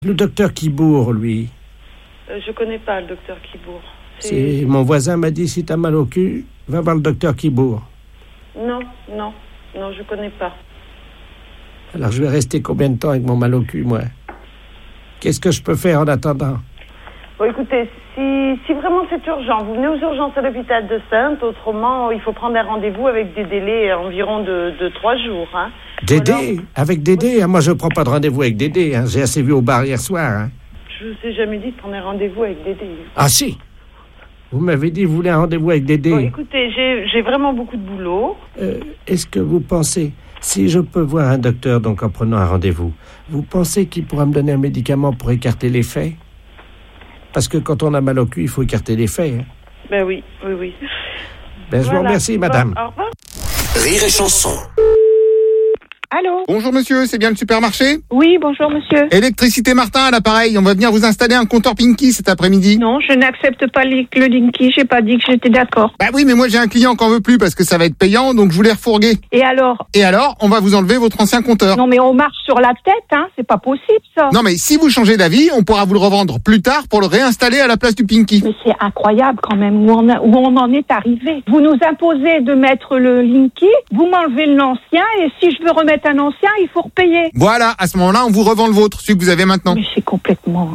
Le docteur Quibourg, lui. Je connais pas le docteur Quibourg. C'est mon voisin m'a dit, si t'as mal au cul, va voir le docteur Quibourg. Non, je connais pas. Alors je vais rester combien de temps avec mon mal au cul, moi? Qu'est-ce que je peux faire en attendant? Bon, écoutez, si vraiment c'est urgent, vous venez aux urgences à l'hôpital de Saintes. Autrement, il faut prendre un rendez-vous avec des délais environ de 3 jours. Hein. Dédé? Alors, avec Dédé? Moi, je prends pas de rendez-vous avec Dédé. Hein. J'ai assez vu au bar hier soir. Hein. Je vous ai jamais dit de prendre un rendez-vous avec Dédé. Ah si! Vous m'avez dit que vous voulez un rendez-vous avec Dédé. Bon, écoutez, j'ai vraiment beaucoup de boulot. Est-ce que vous pensez, si je peux voir un docteur donc en prenant un rendez-vous, vous pensez qu'il pourra me donner un médicament pour écarter les faits? Parce que quand on a mal au cul, il faut écarter les faits. Hein. Ben oui. Ben, je vous remercie, madame. Au revoir. Rire et chanson. Allô? Bonjour monsieur, c'est bien le supermarché? Oui, bonjour monsieur. Électricité Martin à l'appareil, on va venir vous installer un compteur Pinky cet après-midi. Non, je n'accepte pas le Linky, j'ai pas dit que j'étais d'accord. Bah oui, mais moi j'ai un client qui en veut plus parce que ça va être payant, donc je voulais refourguer. Et alors? Et alors, on va vous enlever votre ancien compteur. Non mais on marche sur la tête, hein, c'est pas possible ça. Non mais si vous changez d'avis, on pourra vous le revendre plus tard pour le réinstaller à la place du Pinky. Mais c'est incroyable quand même où on en est arrivé. Vous nous imposez de mettre le Linky, vous m'enlevez l'ancien et si je veux remettre un ancien, il faut repayer. Voilà, à ce moment-là, on vous revend le vôtre, celui que vous avez maintenant. Mais c'est complètement.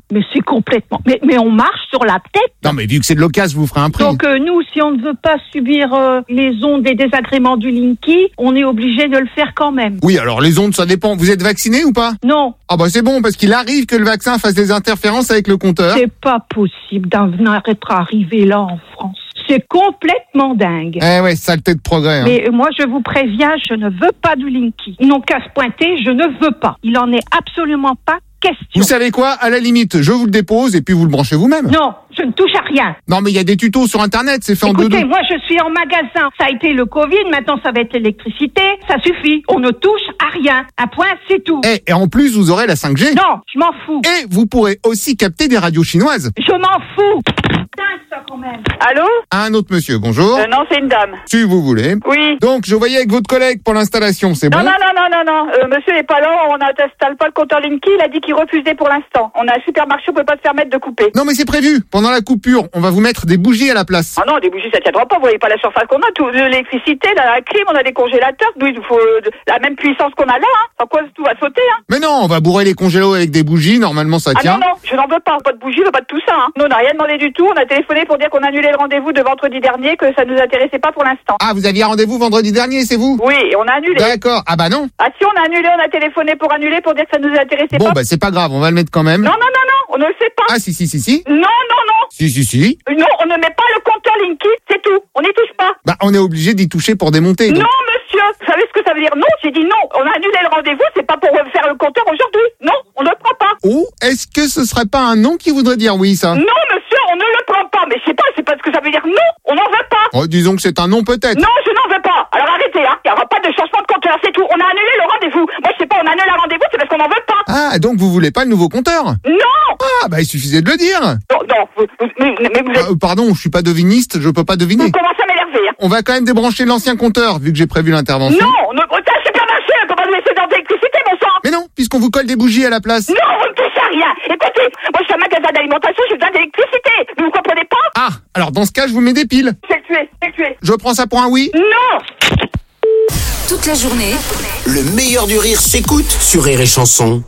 Mais on marche sur la tête. Non mais vu que c'est de l'occasion, je vous ferai un prix. Donc nous, si on ne veut pas subir les ondes et désagréments du Linky, on est obligé de le faire quand même. Oui, alors les ondes, ça dépend. Vous êtes vacciné ou pas? Non. Ah bah c'est bon, parce qu'il arrive que le vaccin fasse des interférences avec le compteur. C'est pas possible d'en être arrivé là en France. C'est complètement dingue. Eh ouais, saleté de progrès. Hein. Mais moi, je vous préviens, je ne veux pas du Linky. Ils n'ont qu'à se pointer, je ne veux pas. Il en est absolument pas question. Vous savez quoi? À la limite, je vous le dépose et puis vous le branchez vous-même. Non, je ne touche à rien. Non, mais il y a des tutos sur Internet, c'est fait en 2-2. Écoutez, moi, je suis en magasin. Ça a été le Covid, maintenant ça va être l'électricité. Ça suffit. On ne touche à rien. Un point, c'est tout. Et en plus, vous aurez la 5G. Non, je m'en fous. Et vous pourrez aussi capter des radios chinoises. Je m'en fous. Dingue, ça, quand même. Allô? Un autre monsieur, bonjour. Non, c'est une dame. Si vous voulez. Oui. Donc, je voyais avec votre collègue pour l'installation, c'est bon? Non. Monsieur n'est pas là, on n'installe pas le compteur Linky, il a dit qu'il refusait pour l'instant. On a un supermarché, on peut pas se permettre de couper. Non, mais c'est prévu. Pendant la coupure, on va vous mettre des bougies à la place. Ah non, des bougies, ça tiendra pas, vous voyez pas la surface qu'on a, tout, de l'électricité, la clim, on a des congélateurs, nous, il faut la même puissance qu'on a là, hein. Sans quoi tout va sauter, hein. Mais non, on va bourrer les congélos avec des bougies, normalement ça tient. Ah non, je n'en veux pas de bougies, pas de tout ça, hein. Nous, on n'a rien demandé du tout, on a téléphoné pour dire qu'on annulait le rendez-vous de vendredi dernier, que ça nous intéressait pas pour l'instant. Ah, vous aviez rendez-vous vendredi dernier, c'est vous? Oui, et on a annulé. D'accord. Ah bah non. Ah si, on a annulé, on a téléphoné pour annuler, pour dire que ça nous intéressait Bon, pas. bah c'est pas grave, on va le mettre quand même. Non, on ne le fait pas. Ah si. Non. Si. Non, on ne met pas le compteur Linky, c'est tout. On n'y touche pas. Bah on est obligé d'y toucher pour démonter. Donc. Non, monsieur. Vous savez ce que ça veut dire? Non, j'ai dit non. On a annulé le rendez-vous, c'est pas pour faire le compteur aujourd'hui. Non, on ne le prend pas. Oh, est-ce que ce serait pas un nom qui voudrait dire oui, ça? Non, monsieur, on ne le prend pas. Mais je sais pas, c'est pas ce que ça veut dire. Non, on n'en veut pas. Oh, disons que c'est un nom peut-être. Non, je n'en veux pas. Alors arrêtez, hein. Il n'y aura pas de changement de compteur, c'est tout. On a annulé le rendez-vous. Moi, je sais pas, on annule un rendez-vous, c'est parce qu'on n'en veut pas. Ah, donc vous voulez pas le nouveau compteur? Non. Ah, bah il suffisait de le dire. Non, mais vous êtes... Pardon, je suis pas deviniste, je peux pas deviner. Vous commencez à m'énerver, hein. On va quand même débrancher l'ancien compteur, vu que j'ai prévu l'intervention. Non, c'est un supermarché, on peut pas nous laisser dans l'électricité, mon sang. Mais non, puisqu'on vous colle des bougies à la place. Non, vous ne touchez à rien. Écoutez, moi je suis un magasin d'alimentation, j'ai besoin d'électricité. Mais vous comprenez pas? Ah, alors dans ce cas, je vous mets des piles. C'est le tuer. Je prends ça pour un oui? Non. Toute la journée, le meilleur du rire s'écoute sur Rire et chanson.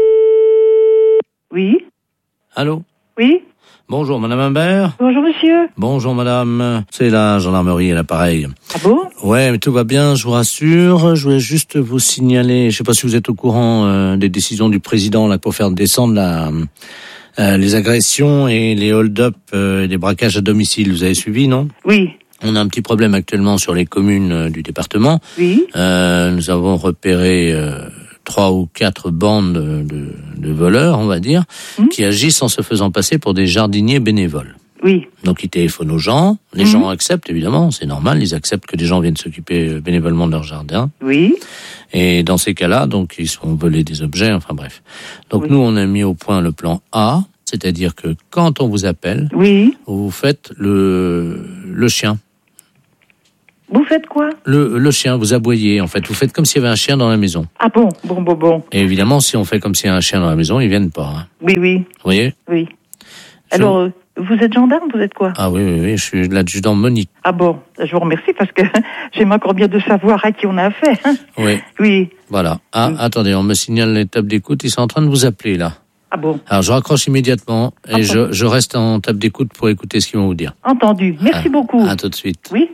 Oui. Allô? Oui. Bonjour, madame Imbert. Bonjour, monsieur. Bonjour, madame. C'est la gendarmerie à l'appareil. Ah bon? Ouais, mais tout va bien, je vous rassure. Je voulais juste vous signaler, je sais pas si vous êtes au courant des décisions du président là pour faire descendre les agressions et les hold-up et les braquages à domicile. Vous avez suivi, non? Oui. On a un petit problème actuellement sur les communes du département. Oui. Nous avons repéré 3 ou 4 bandes de voleurs, on va dire, qui agissent en se faisant passer pour des jardiniers bénévoles. Oui. Donc ils téléphonent aux gens, les gens acceptent évidemment, c'est normal, ils acceptent que des gens viennent s'occuper bénévolement de leur jardin. Oui. Et dans ces cas-là, donc ils se font voler des objets, enfin bref. Donc nous on a mis au point le plan A, c'est-à-dire que quand on vous appelle, Oui. vous faites le chien. Vous faites quoi? Le chien, vous aboyez, en fait. Vous faites comme s'il y avait un chien dans la maison. Ah bon, bon. Et évidemment, si on fait comme s'il y a un chien dans la maison, ils viennent pas. Hein. Oui. Vous voyez? Oui. Alors, vous êtes gendarme, vous êtes quoi? Ah oui, je suis l'adjudant Monique. Ah bon, je vous remercie parce que j'aime encore bien de savoir à qui on a affaire. Hein. Oui. Voilà. Ah, attendez, on me signale les tables d'écoute, ils sont en train de vous appeler, là. Ah bon. Alors, je raccroche immédiatement et je reste en table d'écoute pour écouter ce qu'ils vont vous dire. Entendu. Merci beaucoup. À tout de suite. Oui.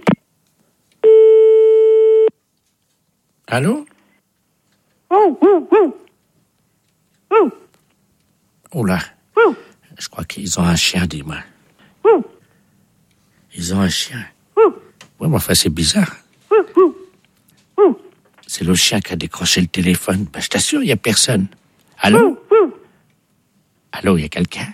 Allô? Oh là. Je crois qu'ils ont un chien, dis-moi. Ils ont un chien. Oui, mais enfin, c'est bizarre. C'est le chien qui a décroché le téléphone. Ben, je t'assure, il n'y a personne. Allô? Allô, il y a quelqu'un?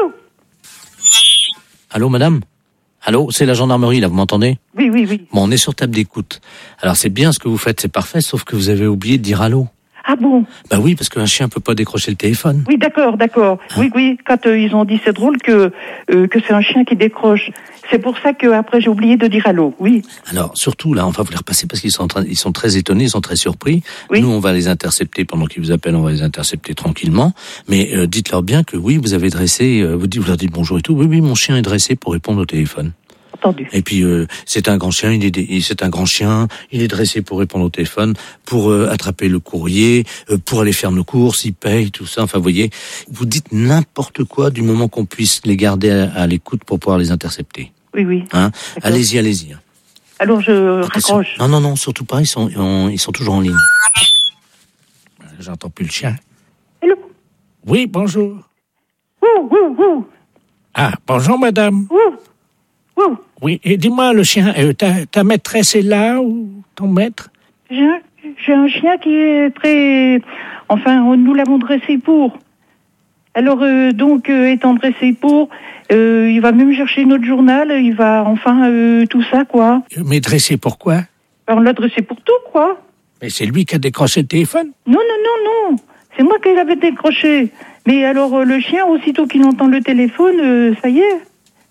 Allô, madame? Allô, c'est la gendarmerie, là, vous m'entendez? Oui. Bon, on est sur table d'écoute. Alors, c'est bien ce que vous faites, c'est parfait, sauf que vous avez oublié de dire allô. Ah bon? Bah oui, parce qu'un chien peut pas décrocher le téléphone. Oui, d'accord. Hein? Oui. Quand ils ont dit, c'est drôle que c'est un chien qui décroche. C'est pour ça que après j'ai oublié de dire allô. Oui. Alors, surtout, là, on va vous les repasser parce qu'ils sont très étonnés, ils sont très surpris. Oui. Nous, on va les intercepter pendant qu'ils vous appellent, on va les intercepter tranquillement. Mais dites-leur bien que oui, vous avez dressé, vous leur dites bonjour et tout. Oui, mon chien est dressé pour répondre au téléphone. Entendu. Et puis c'est un grand chien, il est dressé pour répondre au téléphone, pour attraper le courrier, pour aller faire nos courses, il paye, tout ça. Enfin, vous voyez, vous dites n'importe quoi du moment qu'on puisse les garder à l'écoute pour pouvoir les intercepter. Oui. Hein? Allez-y. Alors je raccroche. Non, surtout pas. Ils sont toujours en ligne. J'entends plus le chien. Hello. Oui, bonjour. Ouh. Ah, bonjour, madame. Ouh. Oui, et dis-moi, le chien, ta maîtresse est là ou ton maître? J'ai un chien qui est très... Enfin, nous l'avons dressé pour. Alors, donc, étant dressé pour, il va même chercher notre journal, il va, tout ça, quoi. Mais dressé pour quoi? On l'a dressé pour tout, quoi. Mais c'est lui qui a décroché le téléphone? Non. C'est moi qui l'avais décroché. Mais alors, le chien, aussitôt qu'il entend le téléphone, ça y est.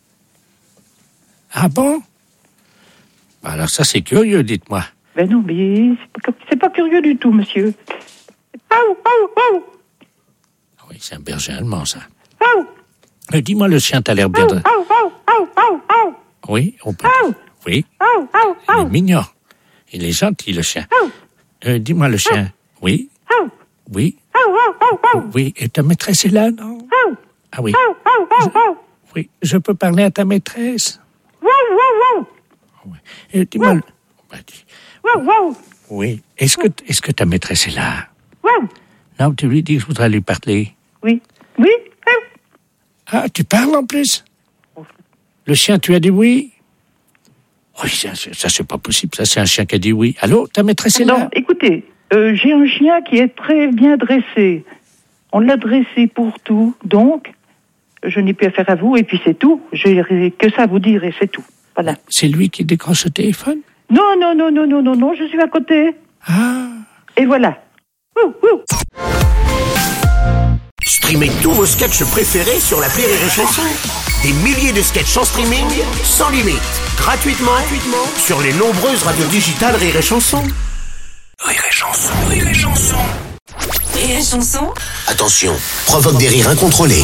Ah bon? Alors ça, c'est curieux, dites-moi. Ben non, mais c'est pas curieux du tout, monsieur. Oui, c'est un berger allemand, ça. Dis-moi, le chien, t'as l'air bien... Oui, on peut... Oui. Il est mignon. Il est gentil, le chien. Dis-moi, le chien. Oui. Oui. Oui, et ta maîtresse est là, non? Ah oui. Oui, je peux parler à ta maîtresse? Oui. Dis-moi... Oui. Est-ce que ta maîtresse est là? Non, tu lui dis que je voudrais lui parler. Oui. Ah, tu parles en plus? Le chien, tu as dit oui? Oui, ça c'est pas possible. Ça, c'est un chien qui a dit oui. Allô, ta maîtresse est là? Non, écoutez, j'ai un chien qui est très bien dressé. On l'a dressé pour tout, donc je n'ai plus affaire à vous, et puis c'est tout. J'ai que ça à vous dire, et c'est tout. Voilà. C'est lui qui décroche le téléphone? Non, je suis à côté. Ah. Et voilà. Streamez tous vos sketchs préférés sur l'appli Rire et Chanson. Des milliers de sketchs en streaming, sans limite, gratuitement sur les nombreuses radios digitales Rire et Chanson. Rire et Chanson. Rire et Chanson. Attention, provoque des rires incontrôlés.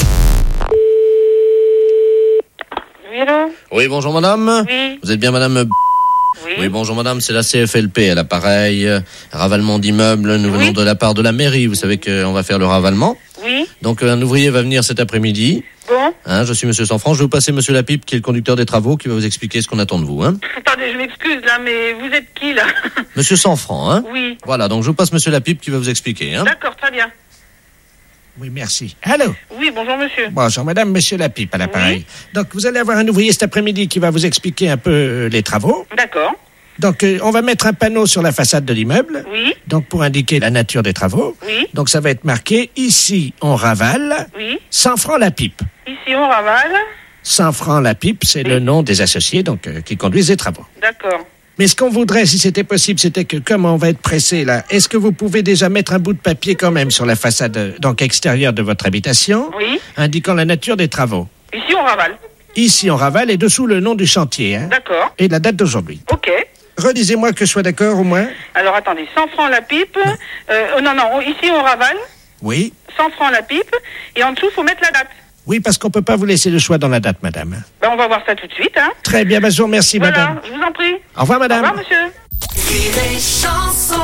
Oui, allô? Oui, bonjour madame. Oui. Vous êtes bien madame? Oui, bonjour madame, c'est la CFLP à l'appareil, ravalement d'immeubles, nous venons de la part de la mairie, vous savez qu'on va faire le ravalement. Oui. Donc un ouvrier va venir cet après-midi. Bon. Je suis monsieur Sanfranc, je vais vous passer monsieur Lapipe qui est le conducteur des travaux qui va vous expliquer ce qu'on attend de vous. Attendez, je m'excuse là, mais vous êtes qui là? Monsieur Sanfranc, Oui. Voilà, donc je vous passe monsieur Lapipe qui va vous expliquer. D'accord, très bien. Oui, merci. Allô? Oui, bonjour monsieur. Bonjour madame, monsieur Lapipe à l'appareil. Oui. Donc vous allez avoir un ouvrier cet après-midi qui va vous expliquer un peu les travaux. D'accord. Donc on va mettre un panneau sur la façade de l'immeuble. Oui. Donc pour indiquer la nature des travaux. Oui. Donc ça va être marqué, ici on ravale, Oui. 100 francs la pipe. Ici on ravale. 100 francs la pipe, c'est le nom des associés donc qui conduisent les travaux. D'accord. Mais ce qu'on voudrait, si c'était possible, c'était que, comme on va être pressé là, est-ce que vous pouvez déjà mettre un bout de papier quand même sur la façade donc extérieure de votre habitation, Oui. indiquant la nature des travaux? Ici on ravale. Ici on ravale et dessous le nom du chantier, D'accord. et la date d'aujourd'hui. Ok. Redisez-moi que je sois d'accord au moins. Alors attendez, 100 francs la pipe. Non, ici on ravale. Oui. 100 francs la pipe. Et en dessous, faut mettre la date. Oui, parce qu'on peut pas vous laisser le choix dans la date, madame. Ben, on va voir ça tout de suite, hein. Très bien, je vous remercie, Voilà, madame. je vous en prie. Au revoir, madame. Au revoir, monsieur. Rire et chanson.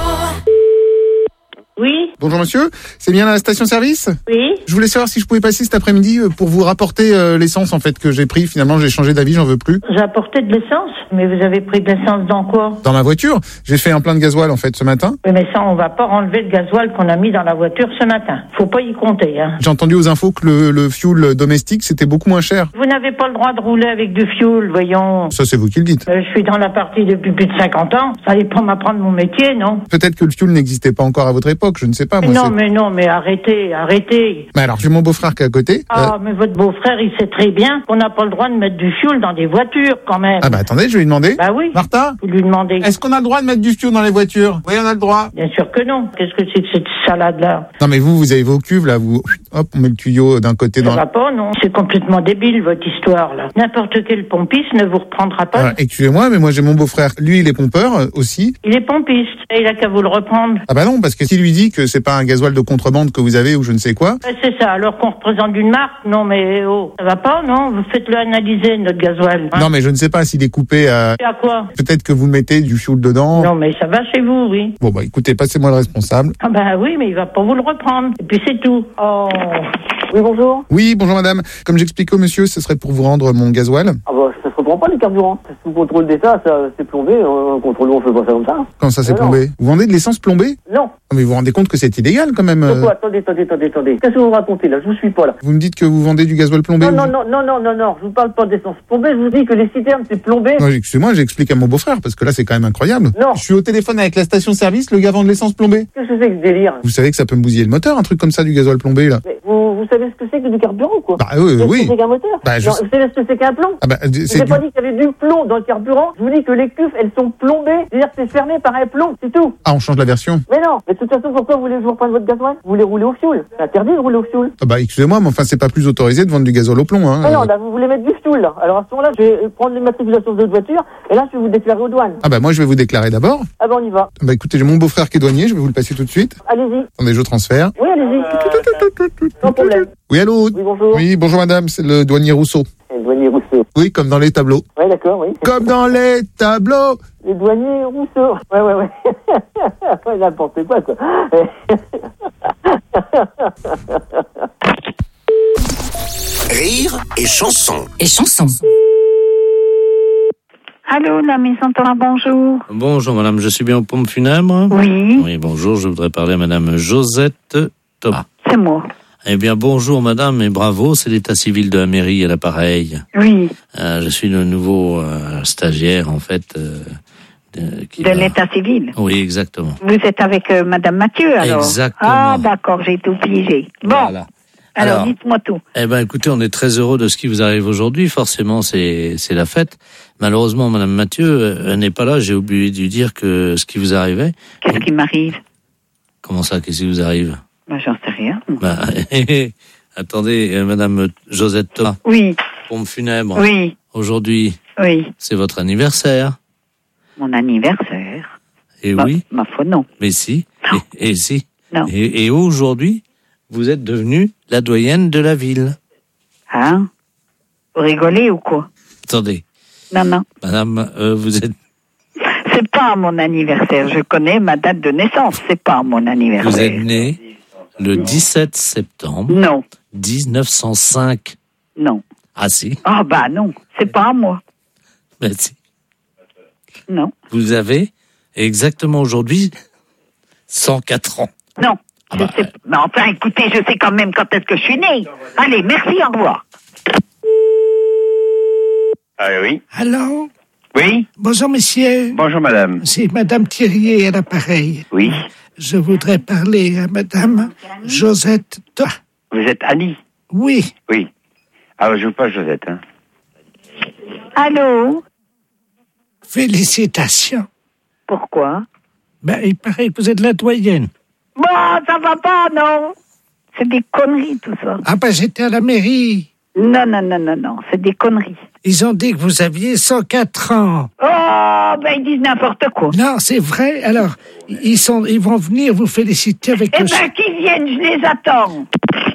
Oui, Bonjour monsieur, c'est bien la station-service ? oui. Je voulais savoir si je pouvais passer cet après-midi pour vous rapporter l'essence en fait que j'ai pris. Finalement, j'ai changé d'avis, j'en veux plus. J'ai apporté de l'essence. Mais vous avez pris de l'essence dans quoi? Dans ma voiture, j'ai fait un plein de gasoil en fait ce matin. Oui, mais ça, on va pas enlever le gasoil qu'on a mis dans la voiture ce matin. Faut pas y compter, hein. J'ai entendu aux infos que le fuel domestique c'était beaucoup moins cher. Vous n'avez pas le droit de rouler avec du fioul, voyons. Ça c'est vous qui le dites. Je suis dans la partie depuis plus de 50 ans. Ça allait pas m'apprendre mon métier, non? Peut-être que le fuel n'existait pas encore à votre époque, je ne sais pas. Moi, mais arrêtez. Mais alors, j'ai mon beau-frère qui est à côté. Ah, mais votre beau-frère, il sait très bien qu'on n'a pas le droit de mettre du fioul dans des voitures, quand même. Ah bah attendez, je vais lui demander. Bah oui. Martha, Vous lui demandez. est-ce qu'on a le droit de mettre du fuel dans les voitures? Oui, on a le droit. Bien sûr que non. Qu'est-ce que c'est que cette salade-là? Non mais vous avez vos cuves là, hop, on met le tuyau d'un côté Ça dans... va pas, non? C'est complètement débile, votre histoire, là. N'importe quel pompiste ne vous reprendra pas. Alors, excusez-moi, mais moi j'ai mon beau-frère. Lui, il est pompeur aussi. Il est pompiste. Et il a qu'à vous le reprendre. Ah bah non, parce que s'il lui dit que c'est pas un gasoil de contrebande que vous avez ou je ne sais quoi... C'est ça, alors qu'on représente une marque? Non, mais oh, ça va pas, non? Vous faites-le analyser, notre gasoil. Hein? Non mais je ne sais pas s'il est coupé à... À quoi? Peut-être que vous mettez du fuel dedans. Non, mais ça va chez vous, oui. Bon bah écoutez, passez-moi le responsable. Ah bah oui, mais il va pas vous le reprendre. Et puis c'est tout. Oh... Oui, bonjour. Oui, bonjour madame. Comme j'expliquais au monsieur, ce serait pour vous rendre mon gasoil. Ah bah, ça se reprend pas les carburants. Sous contrôle d'État, ça c'est plombé. Contrôle, on fait pas ça comme ça. Quand ça c'est plombé? Vous vendez de l'essence plombée? Non. Mais vous vous rendez compte que c'est illégal quand même. Pourquoi? Attendez. Qu'est-ce que vous racontez là? Je vous suis pas là. Vous me dites que vous vendez du gasoil plombé? Non. Je vous parle pas d'essence plombée. Je vous dis que les citernes c'est plombé. Non, excusez-moi, j'explique à mon beau-frère parce que là c'est quand même incroyable. Non. Je suis au téléphone avec la station-service, le gars vend de l'essence plombée. Qu'est-ce que c'est que ce délire? Vous savez que ça peut me bousiller le moteur, un truc comme ça, du gasoil plombé là. Mais vous savez ce que c'est que du carburant quoi? Bah oui. Qu'est-ce que c'est qu'un moteur? Bah, non, vous savez ce que c'est qu'un plomb? Ah bah, je vous ai pas dit qu'il y avait du plomb dans le carburant. Je vous dis que les cuves elles sont plombées. C'est-à-dire que c'est fermé par un plomb, c'est tout. Ah, on change la version. Mais non. Mais de toute façon, pourquoi vous voulez que je vous reprenne votre gasoil? Vous voulez rouler au fioul? C'est interdit de rouler au fioul. Ah bah excusez-moi, mais enfin c'est pas plus autorisé de vendre du gasoil au plomb, hein. Non, là vous voulez mettre du fioul là. Alors à ce moment-là, je vais prendre l'immatriculation de votre voiture et là je vais vous déclarer aux douanes. Ah bah moi je vais vous déclarer d'abord. Ah bah on y va. Bah écoutez, j'ai mon beau-frère qui est douanier, je vais vous le passer tout de suite. Allez-y. Attendez, je transfère. Oui, allez-y. Sans problème. Oui, allô? Oui, bonjour. Oui, bonjour madame, c'est le douanier Rousseau. Le douanier Rousseau. Oui, comme dans les tableaux. Ouais, d'accord, oui. Comme dans les tableaux. Les douaniers Rousseau. Ouais. Ouais, n'importe quoi, quoi. Rire et chanson. Et chanson. Allô, la maison Thomas, bonjour. Bonjour madame, je suis bien aux pompes funèbres? Oui. Oui, bonjour, je voudrais parler à madame Josette Thomas. C'est moi. Eh bien, bonjour madame et bravo, c'est l'état civil de la mairie à l'appareil. Oui. Je suis le nouveau stagiaire en fait. De l'état civil? Oui, exactement. Vous êtes avec madame Mathieu alors? Exactement. Ah d'accord, j'ai tout piégé. Bon. Voilà. Alors, dites-moi tout. Eh ben, écoutez, on est très heureux de ce qui vous arrive aujourd'hui. Forcément, c'est la fête. Malheureusement, madame Mathieu, elle n'est pas là. J'ai oublié de lui dire que ce qui vous arrivait. Qu'est-ce qui m'arrive? Comment ça, qu'est-ce qui vous arrive? Ben, j'en sais rien. Attendez, madame Josette Thomas. Oui. Pompe funèbre. Oui. Aujourd'hui. Oui. C'est votre anniversaire. Mon anniversaire? Et oui. Ma foi, non. Mais si. Et si. Non. Et aujourd'hui, vous êtes devenue la doyenne de la ville. Hein? Vous rigolez ou quoi? Attendez. Non. Madame, vous êtes... C'est pas mon anniversaire. Je connais ma date de naissance. C'est pas mon anniversaire. Vous êtes née le 17 septembre. Non. 1905. Non. Ah si. Ah bah non. C'est pas à moi. Ben si. Non. Vous avez exactement aujourd'hui 104 ans. Non. Mais enfin, écoutez, je sais quand même quand est-ce que je suis née. Allez, merci, au revoir. Ah oui. Allô? Oui. Bonjour, monsieur. Bonjour, madame. C'est madame Thierry à l'appareil. Oui. Je voudrais parler à madame Josette Thomas. Vous êtes Annie? Oui. Oui. Alors, je vous passe Josette, hein. Allô? Félicitations. Pourquoi? Ben, il paraît que vous êtes la doyenne. Bon, ça va pas, non? C'est des conneries, tout ça. Ah ben, j'étais à la mairie. Non, c'est des conneries. Ils ont dit que vous aviez 104 ans. Oh, ben ils disent n'importe quoi. Non, c'est vrai. Alors, ils vont venir vous féliciter avec Eh le... ben qu'ils viennent, je les attends.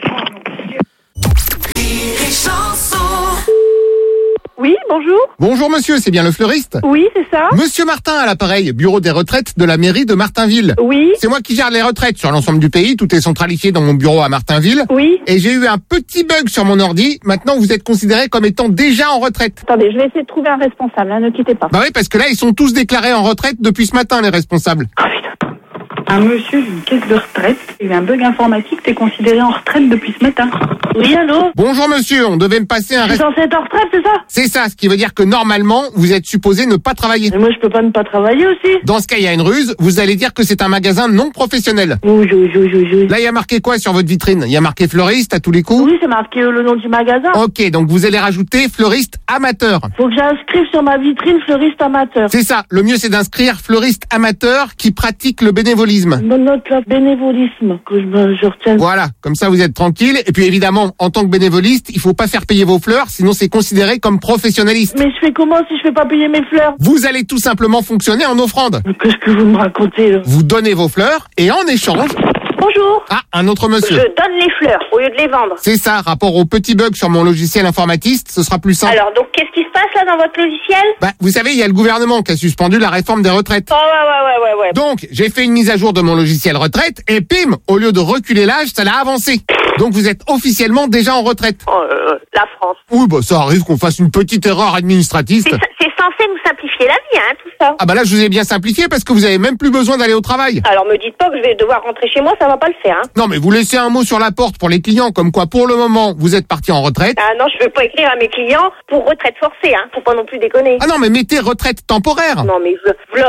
Oui, bonjour. Bonjour monsieur, c'est bien le fleuriste? Oui, c'est ça. Monsieur Martin à l'appareil, bureau des retraites de la mairie de Martinville. Oui. C'est moi qui gère les retraites sur l'ensemble du pays, tout est centralisé dans mon bureau à Martinville. Oui. Et j'ai eu un petit bug sur mon ordi, maintenant vous êtes considéré comme étant déjà en retraite. Attendez, je vais essayer de trouver un responsable, ne quittez pas. Bah oui, parce que là ils sont tous déclarés en retraite depuis ce matin les responsables. Un monsieur d'une caisse de retraite, il y a eu un bug informatique, t'es considéré en retraite depuis ce matin. Oui, allô? Bonjour monsieur, on devait me passer un... Je suis censé être en retraite, c'est ça? C'est ça, ce qui veut dire que normalement, vous êtes supposé ne pas travailler. Mais moi, je peux pas ne pas travailler aussi. Dans ce cas, il y a une ruse, vous allez dire que c'est un magasin non professionnel. Oui. Là, il y a marqué quoi sur votre vitrine? Il y a marqué fleuriste à tous les coups? Oui, c'est marqué le nom du magasin. Ok, donc vous allez rajouter fleuriste amateur. Faut que j'inscrive sur ma vitrine fleuriste amateur. C'est ça, le mieux c'est d'inscrire fleuriste amateur qui pratique le bénévolisme. Bonne note là, bénévolisme, que je retienne. Voilà, comme ça vous êtes tranquille. Et puis évidemment, en tant que bénévoliste, il faut pas faire payer vos fleurs, sinon c'est considéré comme professionnaliste. Mais je fais comment si je fais pas payer mes fleurs? Vous allez tout simplement fonctionner en offrande. Mais qu'est-ce que vous me racontez là? Vous donnez vos fleurs et en échange... Bonjour. Ah, un autre monsieur. Je donne les fleurs au lieu de les vendre. C'est ça, rapport au petit bug sur mon logiciel informatiste, ce sera plus simple. Alors, donc, qu'est-ce qui se passe là dans votre logiciel? Bah, vous savez, il y a le gouvernement qui a suspendu la réforme des retraites. Oh, ouais. Donc, j'ai fait une mise à jour de mon logiciel retraite et pim, au lieu de reculer l'âge, ça l'a avancé. Donc, vous êtes officiellement déjà en retraite. Oh, la France. Oui, bah, ça arrive qu'on fasse une petite erreur administrative. C'est censé nous simplifier la vie, hein, tout ça. Ah bah là, je vous ai bien simplifié parce que vous avez même plus besoin d'aller au travail. Alors, me dites pas que je vais devoir rentrer chez moi, ça va pas le faire, hein. Non, mais vous laissez un mot sur la porte pour les clients, comme quoi, pour le moment, vous êtes parti en retraite. Ah non, je veux pas écrire à mes clients pour retraite forcée, hein. Faut pas non plus déconner. Ah non, mais mettez retraite temporaire. Non, mais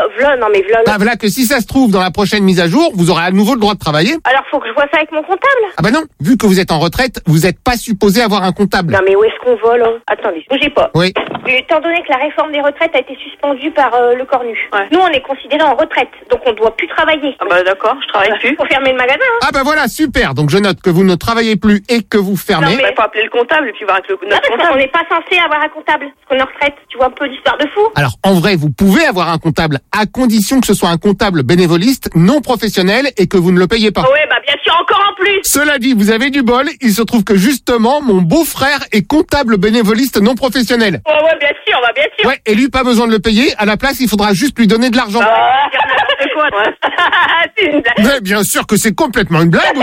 v'là. Bah voilà que si ça se trouve, dans la prochaine mise à jour, vous aurez à nouveau le droit de travailler. Alors, faut que je vois ça avec mon comptable. Ah bah non, vu que vous êtes en retraite, vous n'êtes pas supposé avoir un comptable. Non, mais où est-ce qu'on vole, hein? Attendez, bougez pas. Oui. Étant donné que la réforme des retraites a été suspendue par le Cornu, nous, on est considérés en retraite, donc on doit plus travailler. Ah bah d'accord, je travaille plus. Faut fermer le magasin, hein. Ah bah voilà, super. Donc je note que vous ne travaillez plus et que vous fermez. Non mais faut appeler le comptable et puis voir avec notre parce comptable. qu'on n'est pas censé avoir un comptable, parce qu'on est en retraite. Tu vois un peu l'histoire de fou? Alors en vrai, vous pouvez avoir un comptable à condition que ce soit un comptable bénévoliste, non professionnel et que vous ne le payez pas. Ouais, bah bien sûr, encore en plus. Cela dit, vous avez du bol. Il se trouve que justement, mon beau-frère est comptable bénévoliste non professionnel. Ouais, bien sûr. Ouais, et lui, pas besoin de le payer. À la place, il faudra juste lui donner de l'argent. C'est quoi, toi? C'est une blague. Mais bien sûr que c'est complètement une blague, oui.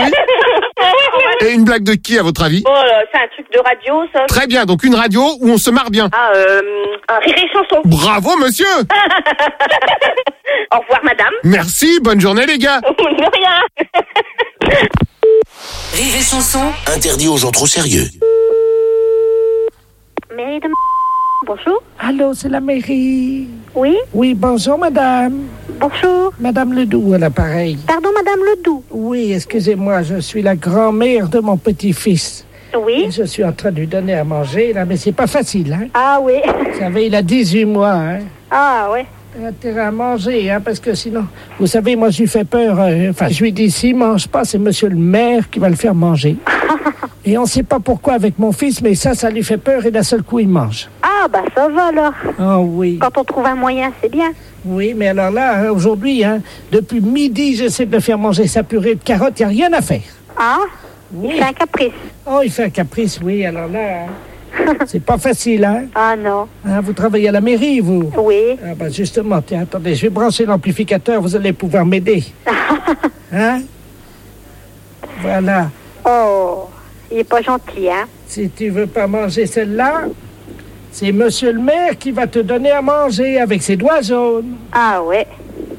Et une blague de qui, à votre avis? Oh là, c'est un truc de radio, ça. Très bien, donc une radio où on se marre bien. Ah, un rire et chanson. Bravo, monsieur. Au revoir, madame. Merci, bonne journée, les gars. De rien. Rire et chanson. Interdit aux gens trop sérieux. Mairie de... Bonjour. Allô, c'est la mairie. Oui. Oui, bonjour, madame. Bonjour. Madame Ledoux à l'appareil. Pardon, madame Ledoux. Oui, excusez-moi, je suis la grand-mère de mon petit-fils. Oui. Et je suis en train de lui donner à manger, là, mais c'est pas facile, hein. Ah oui. Vous savez, il a 18 mois, hein. Ah ouais. Il a intérêt à manger, hein, parce que sinon... Vous savez, moi, je lui fais peur. Je lui dis, s'il mange pas, c'est monsieur le maire qui va le faire manger. Et on sait pas pourquoi avec mon fils, mais ça lui fait peur et d'un seul coup, il mange. Ah bah ça va alors. Ah oui. Quand on trouve un moyen, c'est bien. Oui, mais alors là, hein, aujourd'hui, hein, depuis midi, j'essaie de le faire manger sa purée de carottes, il n'y a rien à faire. Ah, oui. Il fait un caprice. Oh, il fait un caprice, oui, alors là... Hein, c'est pas facile, hein? Ah non. Hein, vous travaillez à la mairie, vous? Oui. Ah bah justement, tiens, attendez, je vais brancher l'amplificateur, vous allez pouvoir m'aider. Hein? Voilà. Oh, il est pas gentil, hein? Si tu veux pas manger celle-là, c'est monsieur le maire qui va te donner à manger avec ses doigts jaunes. Ah ouais.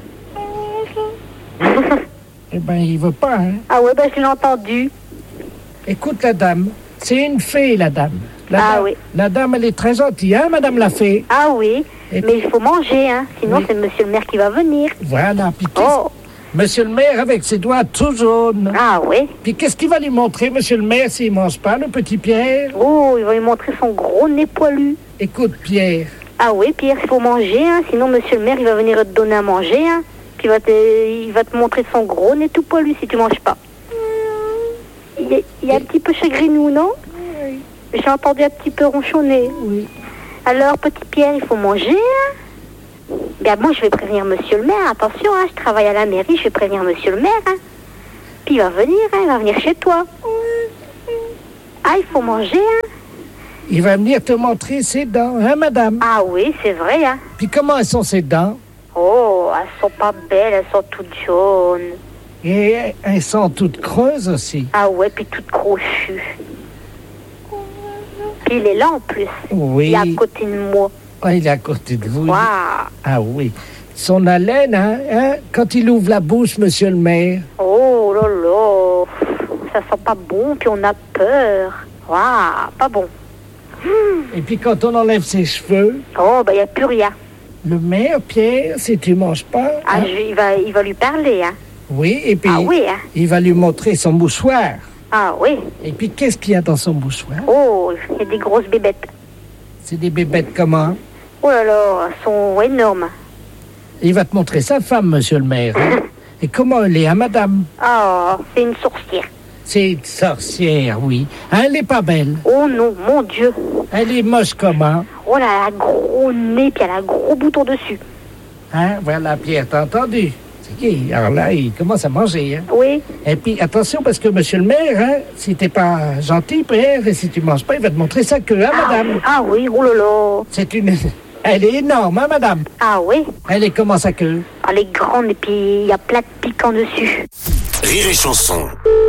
Eh ben, il veut pas, hein? Ah ouais, ben je l'ai entendu. Écoute, la dame, c'est une fée, la dame. Oui. La dame, elle est très gentille, hein, madame la fée? Ah oui, et mais il faut manger, hein, sinon c'est monsieur le maire qui va venir. Voilà, puis oh. Monsieur le maire avec ses doigts tout jaunes. Ah oui. Puis qu'est-ce qu'il va lui montrer, monsieur le maire, s'il mange pas, le petit Pierre? Oh, il va lui montrer son gros nez poilu. Écoute, Pierre. Ah oui, Pierre, il faut manger, hein, sinon monsieur le maire, il va venir te donner à manger, hein. Puis il va te montrer son gros nez tout poilu si tu manges pas. Il est un petit peu chagrinou, non? Oui. J'ai entendu un petit peu ronchonner. Oui. Alors, petit Pierre, il faut manger, hein? Bien bon, je vais prévenir monsieur le maire, attention, hein, je travaille à la mairie, je vais prévenir monsieur le maire, hein. Puis il va venir chez toi. Ah, il faut manger, hein? Il va venir te montrer ses dents, hein, madame? Ah oui, c'est vrai, hein? Puis comment elles sont, ces dents? Oh, elles sont pas belles, elles sont toutes jaunes. Et elles sont toutes creuses aussi. Ah ouais, puis toutes crochues. Puis il est là en plus. Oui. Il est à côté de moi. Ah, il est à côté de vous. Waouh. Ah oui. Son haleine, hein, quand il ouvre la bouche, monsieur le maire. Oh là là, ça sent pas bon, puis on a peur. Waouh, pas bon. Et puis quand on enlève ses cheveux... Oh, ben il n'y a plus rien. Le maire, Pierre, si tu manges pas... Ah, il va lui parler, hein. Oui, et puis oui, hein. Il va lui montrer son mouchoir. Ah oui. Et puis qu'est-ce qu'il y a dans son mouchoir? Oh, il y a des grosses bébêtes. C'est des bébêtes comment? Oh là là, elles sont énormes. Il va te montrer sa femme, monsieur le maire. Hein? Et comment elle est, hein, madame? Oh, c'est une sorcière. C'est une sorcière, oui. Hein, elle est pas belle. Oh non, mon Dieu. Elle est moche comment? Oh là, elle a un gros nez, puis elle a un gros bouton dessus. Hein, voilà, Pierre, t'as entendu? C'est qui? Alors là, il commence à manger, hein? Oui. Et puis, attention, parce que monsieur le maire, hein, si t'es pas gentil, Pierre, et si tu manges pas, il va te montrer sa queue, hein, madame? Ah oui, oh là là. C'est une... Elle est énorme, hein, madame? Ah oui. Elle est comment, sa queue? Elle est grande, et puis il y a plein de piquants dessus. Rire et chanson.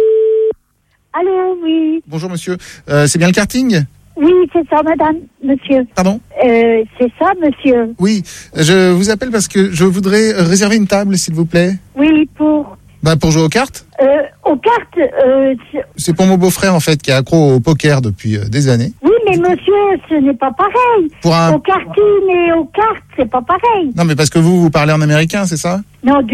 Allô, oui. Bonjour monsieur, c'est bien le karting? Oui, c'est ça, madame, monsieur. Pardon? C'est ça, monsieur. Oui, je vous appelle parce que je voudrais réserver une table, s'il vous plaît. Oui, pour... Pour jouer aux cartes. Aux cartes, C'est pour mon beau-frère, en fait, qui est accro au poker depuis des années. Oui, mais monsieur, ce n'est pas pareil. Pour un... Au karting et aux cartes, c'est pas pareil. Non, mais parce que vous parlez en américain, c'est ça? Non, non,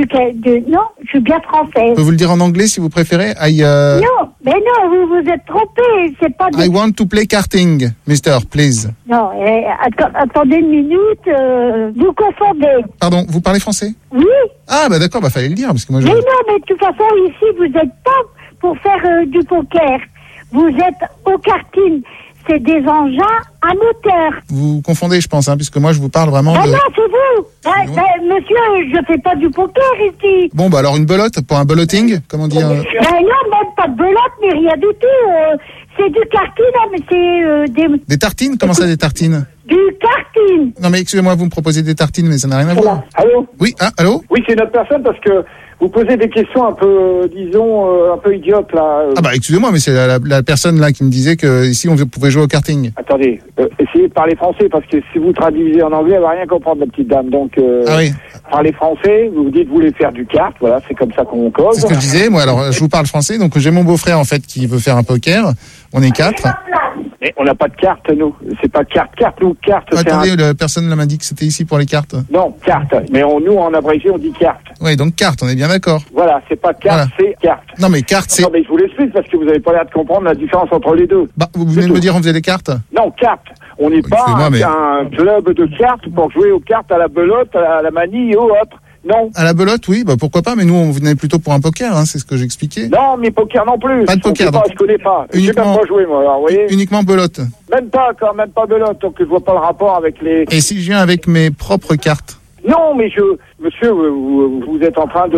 je suis bien français. Je peux vous le dire en anglais, si vous préférez. Non, mais non, vous vous êtes trompé, c'est pas... I want to play karting, mister, please. Non, attendez une minute, vous confondez. Pardon, vous parlez français? Oui. Ah, d'accord, fallait le dire, parce que moi je... Mais non, mais de toute façon, ici, vous n'êtes pas pour faire du poker. Vous êtes au karting. C'est des engins à moteur. Vous confondez, je pense, puisque moi je vous parle vraiment Non, c'est vous. Monsieur, je fais pas du poker ici. Bon, alors une belote, pour un beloting, comment dire non, même pas de belote, mais rien du tout. C'est du karting, mais c'est des... Des tartines? Comment ça, des tartines? Du karting. Non, mais excusez-moi, vous me proposez des tartines, mais ça n'a rien à voir. Allô? Oui, allô? Oui, c'est notre personne, parce que vous posez des questions un peu, disons, un peu idiotes, là. Excusez-moi, mais c'est la personne, là, qui me disait que ici, on pouvait jouer au karting. Attendez, essayez de parler français, parce que si vous traduisez en anglais, elle va rien comprendre, la petite dame. Donc, oui. Parlez français, vous dites que vous voulez faire du kart, voilà, c'est comme ça qu'on cause. C'est ce que je disais, moi, alors, je vous parle français, donc j'ai mon beau-frère, en fait, qui veut faire un poker. On est 4. Mais on n'a pas de carte, nous. C'est pas carte, nous, carte. Attendez, personne là m'a dit que c'était ici pour les cartes. Non, carte. Mais nous, en abrégé, on dit carte. Oui, donc carte, on est bien d'accord. Voilà, c'est pas carte, c'est carte. Non, mais carte, c'est... Non, mais je vous l'explique parce que vous n'avez pas l'air de comprendre la différence entre les deux. Vous venez de me dire on faisait des cartes? Non, carte. On n'est pas un club de cartes pour jouer aux cartes à la belote, à la manille ou autre. Non. À la belote, oui, pourquoi pas, mais nous, on venait plutôt pour un poker, c'est ce que j'expliquais. Non, mais poker non plus. Pas de poker, donc. Je connais pas. Je sais même pas jouer, moi, alors, vous voyez. Uniquement belote. Même pas belote, donc je vois pas le rapport avec les... Et si je viens avec mes propres cartes? Non, mais monsieur, vous êtes en train de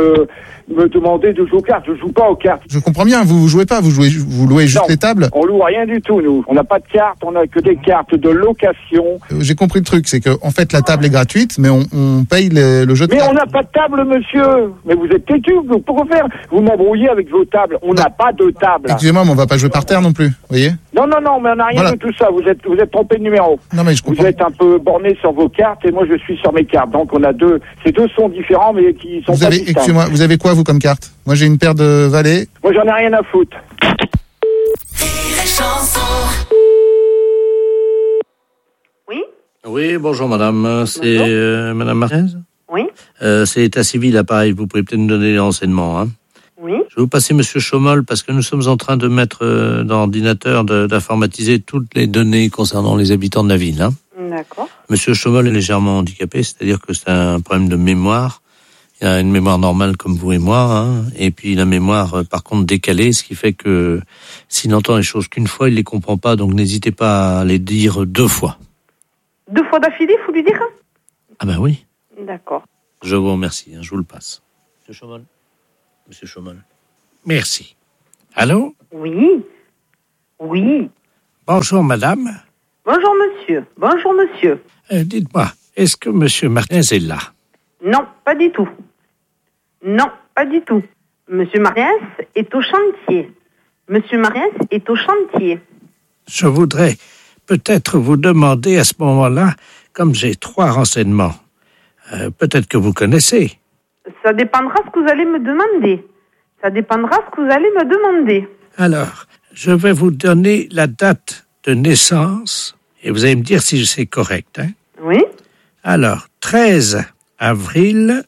me demander de jouer aux cartes. Je joue pas aux cartes. Je comprends bien, vous jouez pas, vous louez juste les tables. On loue rien du tout, nous. On n'a pas de cartes, on a que des cartes de location. J'ai compris le truc, c'est que en fait la table est gratuite, mais on paye le jeu de cartes. Mais on n'a pas de table, monsieur. Mais vous êtes têtu, pourquoi faire? Vous m'embrouillez avec vos tables. On n'a pas de table. Excusez-moi, mais on va pas jouer par terre non plus, vous voyez? Non, mais on n'a rien de tout ça. Vous êtes trompé de numéro. Non, mais je comprends. Vous êtes un peu borné sur vos cartes et moi je suis sur mes cartes. Donc on a ces deux sons différents mais qui sont pas distincts. Excusez-moi, vous avez quoi vous comme carte? Moi j'ai une paire de valets. Moi j'en ai rien à foutre. Oui? Oui, bonjour madame. C'est madame Marquez? Oui. C'est état civil, pareil. Vous pouvez peut-être nous donner des renseignements. Oui. Je vais vous passer monsieur Chaumol parce que nous sommes en train de mettre dans l'ordinateur, d'informatiser toutes les données concernant les habitants de la ville. D'accord. Monsieur Chaumol est légèrement handicapé, c'est-à-dire que c'est un problème de mémoire. Il a une mémoire normale comme vous et moi, et puis la mémoire par contre décalée, ce qui fait que s'il entend les choses qu'une fois, il les comprend pas, donc n'hésitez pas à les dire 2 fois. 2 fois d'affilée, il faut lui dire? Ah ben oui. D'accord. Je vous remercie, je vous le passe. Monsieur Chaumol. Merci. Allô? Oui. Oui. Bonjour, madame. Bonjour, monsieur. Bonjour, monsieur. Dites-moi, est-ce que monsieur Martinez est là? Non, pas du tout. Non, pas du tout. Monsieur Martinez est au chantier. Monsieur Martinez est au chantier. Je voudrais peut-être vous demander à ce moment-là, comme j'ai 3 renseignements, peut-être que vous connaissez. Ça dépendra ce que vous allez me demander. Ça dépendra ce que vous allez me demander. Alors, je vais vous donner la date de naissance et vous allez me dire si c'est correct. Hein? Oui. Alors, 13 avril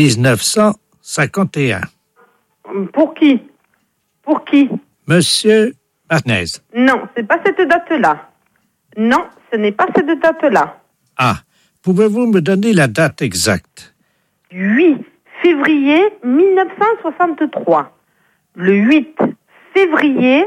1951. Pour qui? Pour qui? Monsieur Martinez. Non, c'est pas cette date-là. Non, ce n'est pas cette date-là. Ah, pouvez-vous me donner la date exacte? 8 février 1963. Le 8 février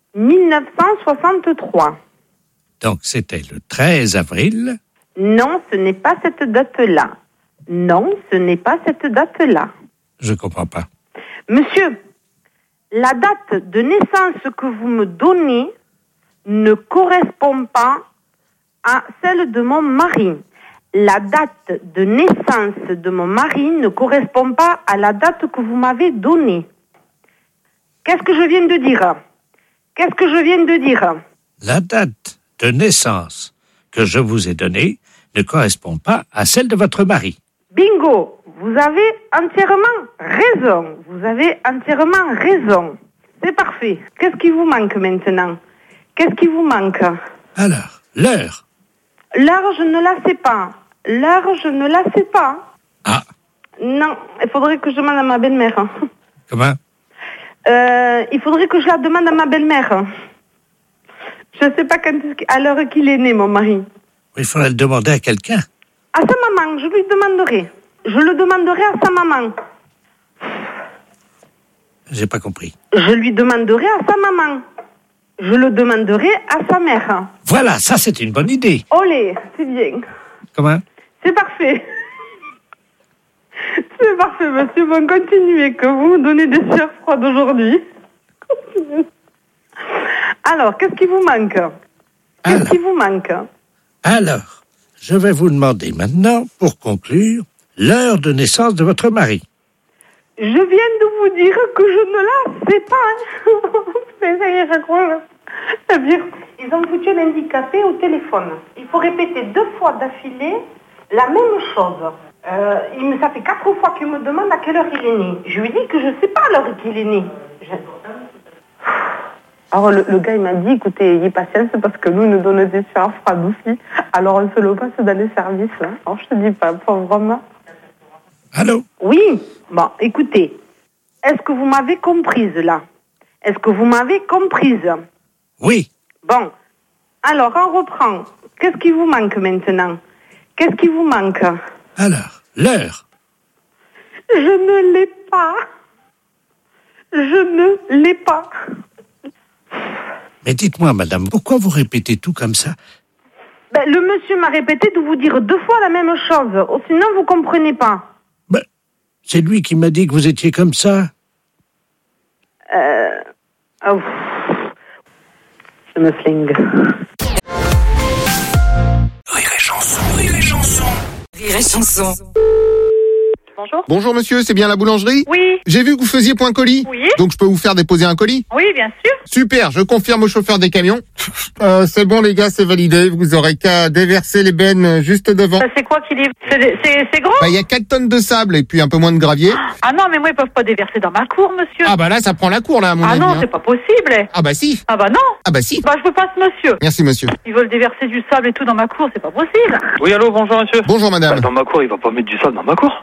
1963. Donc, c'était le 13 avril. Non, ce n'est pas cette date-là. Non, ce n'est pas cette date-là. Je comprends pas. Monsieur, la date de naissance que vous me donnez ne correspond pas à celle de mon mari. La date de naissance de mon mari ne correspond pas à la date que vous m'avez donnée. Qu'est-ce que je viens de dire? Qu'est-ce que je viens de dire? La date de naissance que je vous ai donnée ne correspond pas à celle de votre mari. Bingo! Vous avez entièrement raison. Vous avez entièrement raison. C'est parfait. Qu'est-ce qui vous manque maintenant? Qu'est-ce qui vous manque? Alors, l'heure. L'heure, je ne la sais pas. L'heure, je ne la sais pas. Ah. Non, il faudrait que je demande à ma belle-mère. Comment? Il faudrait que je la demande à ma belle-mère. Je ne sais pas à l'heure qu'il est né, mon mari. Il faudrait le demander à quelqu'un. À sa maman, je lui demanderai. Je le demanderai à sa maman. J'ai pas compris. Je lui demanderai à sa maman. Je le demanderai à sa mère. Voilà, ça c'est une bonne idée. Olé, c'est bien. Comment? C'est parfait. C'est parfait, monsieur. Bon, continuez, que vous me donnez des sueurs froides aujourd'hui. Alors, qu'est-ce qui vous manque? Qu'est-ce qui vous manque? Alors, je vais vous demander maintenant, pour conclure, l'heure de naissance de votre mari. Je viens de vous dire que je ne la sais pas. Mais ça y est, je crois. C'est-à-dire, ils ont foutu l'handicapé au téléphone. Il faut répéter 2 fois d'affilée la même chose. Ça fait 4 fois qu'il me demande à quelle heure il est né. Je lui dis que je ne sais pas à l'heure qu'il est né. Alors le gars il m'a dit, écoutez, ayez patience parce que nous donnons des sueurs froides aussi. Alors on se le passe dans les services. Hein. Alors je te dis pas vraiment. Allô? Oui. Bon, écoutez, est-ce que vous m'avez comprise là? Est-ce que vous m'avez comprise? Oui. Bon. Alors on reprend. Qu'est-ce qui vous manque maintenant? Qu'est-ce qui vous manque? Alors, l'heure. Je ne l'ai pas. Je ne l'ai pas. Mais dites-moi, madame, pourquoi vous répétez tout comme ça? Le monsieur m'a répété de vous dire 2 fois la même chose. Sinon, vous comprenez pas. C'est lui qui m'a dit que vous étiez comme ça. Je me flingue. Rire et chanson, rire et chanson. Rire et chanson. Bonjour. Bonjour monsieur, c'est bien la boulangerie? Oui. J'ai vu que vous faisiez point colis. Oui. Donc je peux vous faire déposer un colis? Oui, bien sûr. Super, je confirme au chauffeur des camions. C'est bon les gars, c'est validé. Vous aurez qu'à déverser les bennes juste devant. C'est quoi qu'il est? C'est gros? Il y a 4 tonnes de sable et puis un peu moins de gravier. Ah non, mais moi ils peuvent pas déverser dans ma cour, monsieur. Ah bah là, ça prend la cour là à mon avis. Ah non, c'est pas possible. Ah bah si. Ah bah non. Ah bah si. Bah je veux pas ce monsieur. Merci monsieur. Ils veulent déverser du sable et tout dans ma cour, c'est pas possible. Oui, allô, bonjour monsieur. Bonjour madame. Dans ma cour, il va pas mettre du sable dans ma cour. Comme vous êtes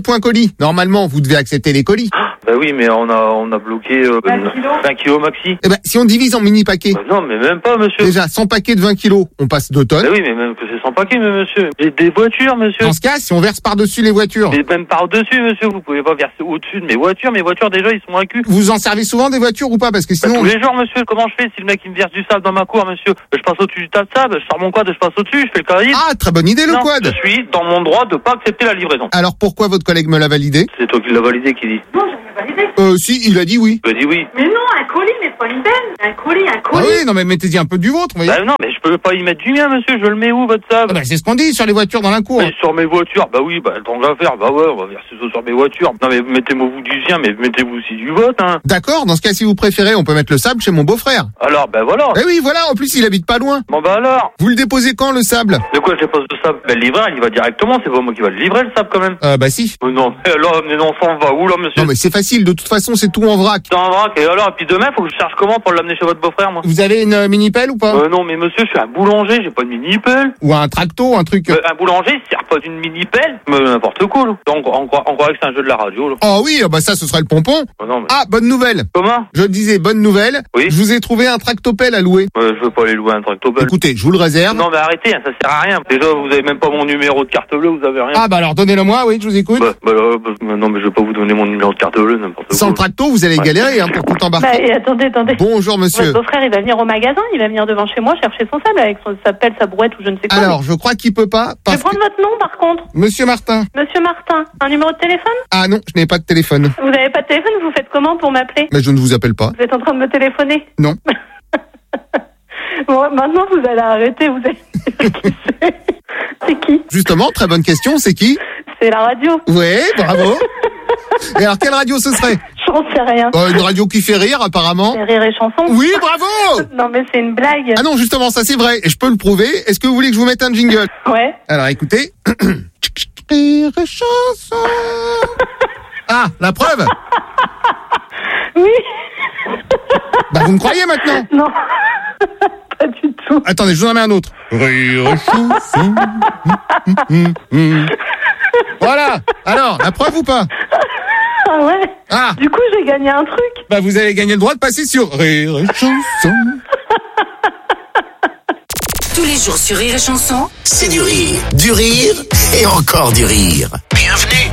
point colis. Normalement, vous devez accepter les colis. Bah oui, mais on a bloqué 20 kilos maxi. Eh ben, si on divise en mini paquets. Bah non, mais même pas, monsieur. Déjà, 100 paquets de 20 kilos, on passe 2 tonnes. Bah oui, mais même que c'est 100 paquets, mais monsieur. J'ai des voitures, monsieur. Dans ce cas, si on verse par-dessus les voitures. Mais même par-dessus, monsieur, vous pouvez pas verser au-dessus de mes voitures. Mes voitures, déjà, ils sont à cul. Vous en servez souvent des voitures ou pas? Parce que sinon. Bah, tous les jours, monsieur. Comment je fais si le mec, il me verse du sable dans ma cour, monsieur? Je passe au-dessus du tas de sable, je sors mon quad, je passe au-dessus, je fais le carré. Ah, très bonne idée, le quad. Je suis dans mon droit de pas accepter la livraison. Alors pourquoi votre collègue me l'a validé? C'est toi qui l'as validé, qui dit. Non, je l'ai validé. Si, il a dit oui. Il a dit oui. Mais non, un colis, mais pas une benne. Un colis. Ah oui, non, mais mettez-y un peu du vôtre, vous voyez. Bah non, mais je peux pas y mettre du mien, monsieur, je le mets où, votre sable? Bah, c'est ce qu'on dit sur les voitures dans la cour. Mais sur mes voitures, bah oui, bah, tant qu'à faire, bah ouais, on va verser ça sur mes voitures. Non, mais mettez-moi vous du sien, mais mettez-vous aussi du vôtre, hein. D'accord, dans ce cas, si vous préférez, on peut mettre le sable chez mon beau-frère. Alors, bah voilà. Eh oui, voilà, en plus, il habite pas loin. Bon, bah alors. Vous le déposez quand, le sable? De quoi je dépose le sable? Bah, le livreur, il y va directement, c'est pas moi qui va le livrer, le sable, quand même. Bah si. Non, mais alors, mais non, ça va où, là, monsieur? Non, mais c'est facile, de toute façon, c'est tout en vrac. C'est en vrac, et alors, et puis demain, faut que je cherche comment pour l'amener chez votre beau-frère, moi? Vous avez une mini-pelle ou pas? Non, mais monsieur, je suis un boulanger, j'ai pas de mini-pelle. Ou un tracto, un truc. Un boulanger, il sert pas d'une mini-pelle. Mais n'importe quoi, là. Donc, on croirait que c'est un jeu de la radio, là. Oh oui, bah ça, ce serait le pompon. Non, mais... Ah, bonne nouvelle. Comment? Je disais, bonne nouvelle. Oui. Je vous ai trouvé un tractopelle à louer. Je veux pas aller louer un tractopelle. Écoutez, je vous le réserve. Non, mais arrêtez, hein, ça sert à rien. Déjà, vous avez même pas mon numéro de carte bleue, vous avez rien. Ah, bah alors, donnez-le moi, oui, je vous écoute. Non, mais je vais pas vous donner mon numéro de carte bleue, n'importe quoi. Sans le tracto, vous allez galérer, hein, pour tout embarquer. Bah, attendez. Bonjour, monsieur. Votre beau-frère, il va venir au magasin, il va venir devant chez moi chercher son sable avec sa pelle, sa brouette ou je ne sais quoi. Alors, je crois qu'il peut pas. Je vais prendre votre nom, par contre. Monsieur Martin. Monsieur Martin. Un numéro de téléphone? Ah non, je n'ai pas de téléphone. Vous n'avez pas de téléphone? Vous faites comment pour m'appeler? Mais je ne vous appelle pas. Vous êtes en train de me téléphoner? Non. Bon, maintenant, vous allez arrêter, vous allez dire qui c'est. C'est qui? Justement, très bonne question, c'est qui? C'est la radio. Ouais, bravo. Et alors, quelle radio ce serait? J'en sais rien. Une radio qui fait rire, apparemment. C'est Rire et Chanson. Oui, bravo. Non, mais c'est une blague. Ah non, justement, ça c'est vrai, et je peux le prouver. Est-ce que vous voulez que je vous mette un jingle? Ouais. Alors, écoutez. Rire et Chanson. Ah, la preuve? Oui. Bah, vous me croyez maintenant? Non. Pas du tout. Attendez, je vous en mets un autre. Rire et Chanson. Voilà. Alors, la preuve ou pas? Ah ouais. Ah. Du coup, j'ai gagné un truc. Bah, vous avez gagné le droit de passer sur Rire et Chanson. Tous les jours sur Rire et Chanson, c'est du rire et encore du rire. Bienvenue.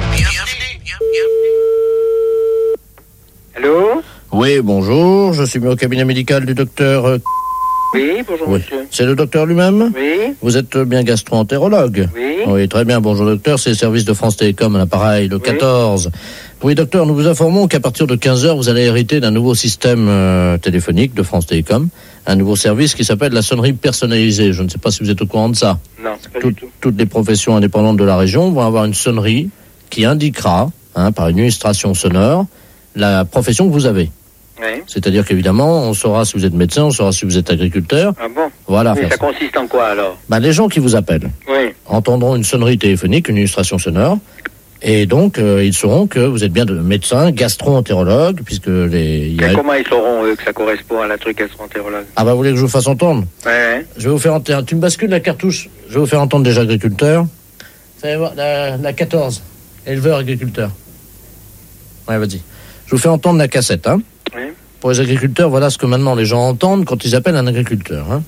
Allô? Oui, bonjour, je suis mis au cabinet médical du docteur... Oui, bonjour monsieur. C'est le docteur lui-même? Oui. Vous êtes bien gastro-entérologue? Oui. Oui, très bien, bonjour docteur, c'est le service de France Télécom à l'appareil, le 14. Oui docteur, nous vous informons qu'à partir de 15h, vous allez hériter d'un nouveau système téléphonique de France Télécom, un nouveau service qui s'appelle la sonnerie personnalisée. Je ne sais pas si vous êtes au courant de ça. Non, pas du tout. Toutes les professions indépendantes de la région vont avoir une sonnerie qui indiquera, par une illustration sonore, la profession que vous avez. Oui. C'est-à-dire qu'évidemment, on saura si vous êtes médecin, on saura si vous êtes agriculteur. Ah bon? Voilà. Mais ça consiste en quoi alors? Les gens qui vous appellent entendront une sonnerie téléphonique, une illustration sonore, et donc ils sauront que vous êtes bien de médecin, gastro-entérologue, puisque comment ils sauront eux que ça correspond à la truc gastro-entérologue? Ah vous voulez que je vous fasse entendre? Ouais. Je vais vous faire entendre. Tu me bascules la cartouche. Je vais vous faire entendre déjà agriculteur. Vous allez voir la 14, éleveur agriculteur. Ouais, vas-y. Je vous fais entendre la cassette, hein. Oui. Pour les agriculteurs, voilà ce que maintenant les gens entendent quand ils appellent un agriculteur, hein.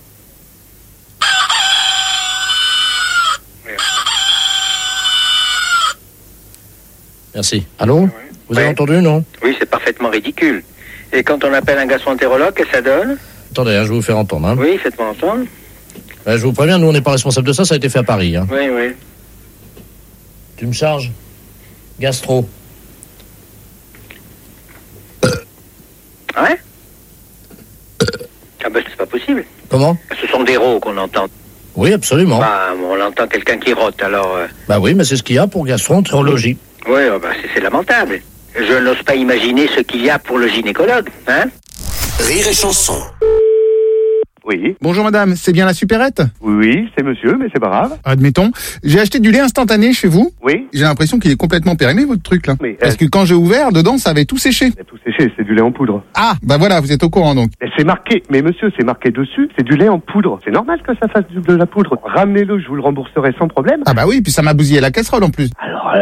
Oui. Merci. Allô? Vous avez entendu, non? Oui, c'est parfaitement ridicule. Et quand on appelle un gastro-entérologue, qu'est-ce que ça donne? Attendez, je vais vous faire entendre, hein. Oui, faites-moi entendre. Je vous préviens, nous on n'est pas responsable de ça, ça a été fait à Paris, hein. Oui, oui. Tu me charges? Gastro. Ouais? Ah ben c'est pas possible. Comment? Ce sont des rots qu'on entend. Oui, absolument. On entend quelqu'un qui rote, alors... oui, mais c'est ce qu'il y a pour gastro-entérologie. Oui, c'est lamentable. Je n'ose pas imaginer ce qu'il y a pour le gynécologue, hein? Rire et Chanson. Oui. Bonjour madame, c'est bien la supérette? Oui, c'est monsieur, mais c'est pas grave. Admettons. J'ai acheté du lait instantané chez vous. Oui. J'ai l'impression qu'il est complètement périmé, votre truc, là. Mais, Parce que quand j'ai ouvert, dedans, ça avait tout séché. Tout séché, c'est du lait en poudre. Ah, bah voilà, vous êtes au courant, donc. C'est marqué, mais monsieur, c'est marqué dessus, c'est du lait en poudre. C'est normal que ça fasse de la poudre. Ramenez-le, je vous le rembourserai sans problème. Ah bah oui, puis ça m'a bousillé la casserole, en plus. Alors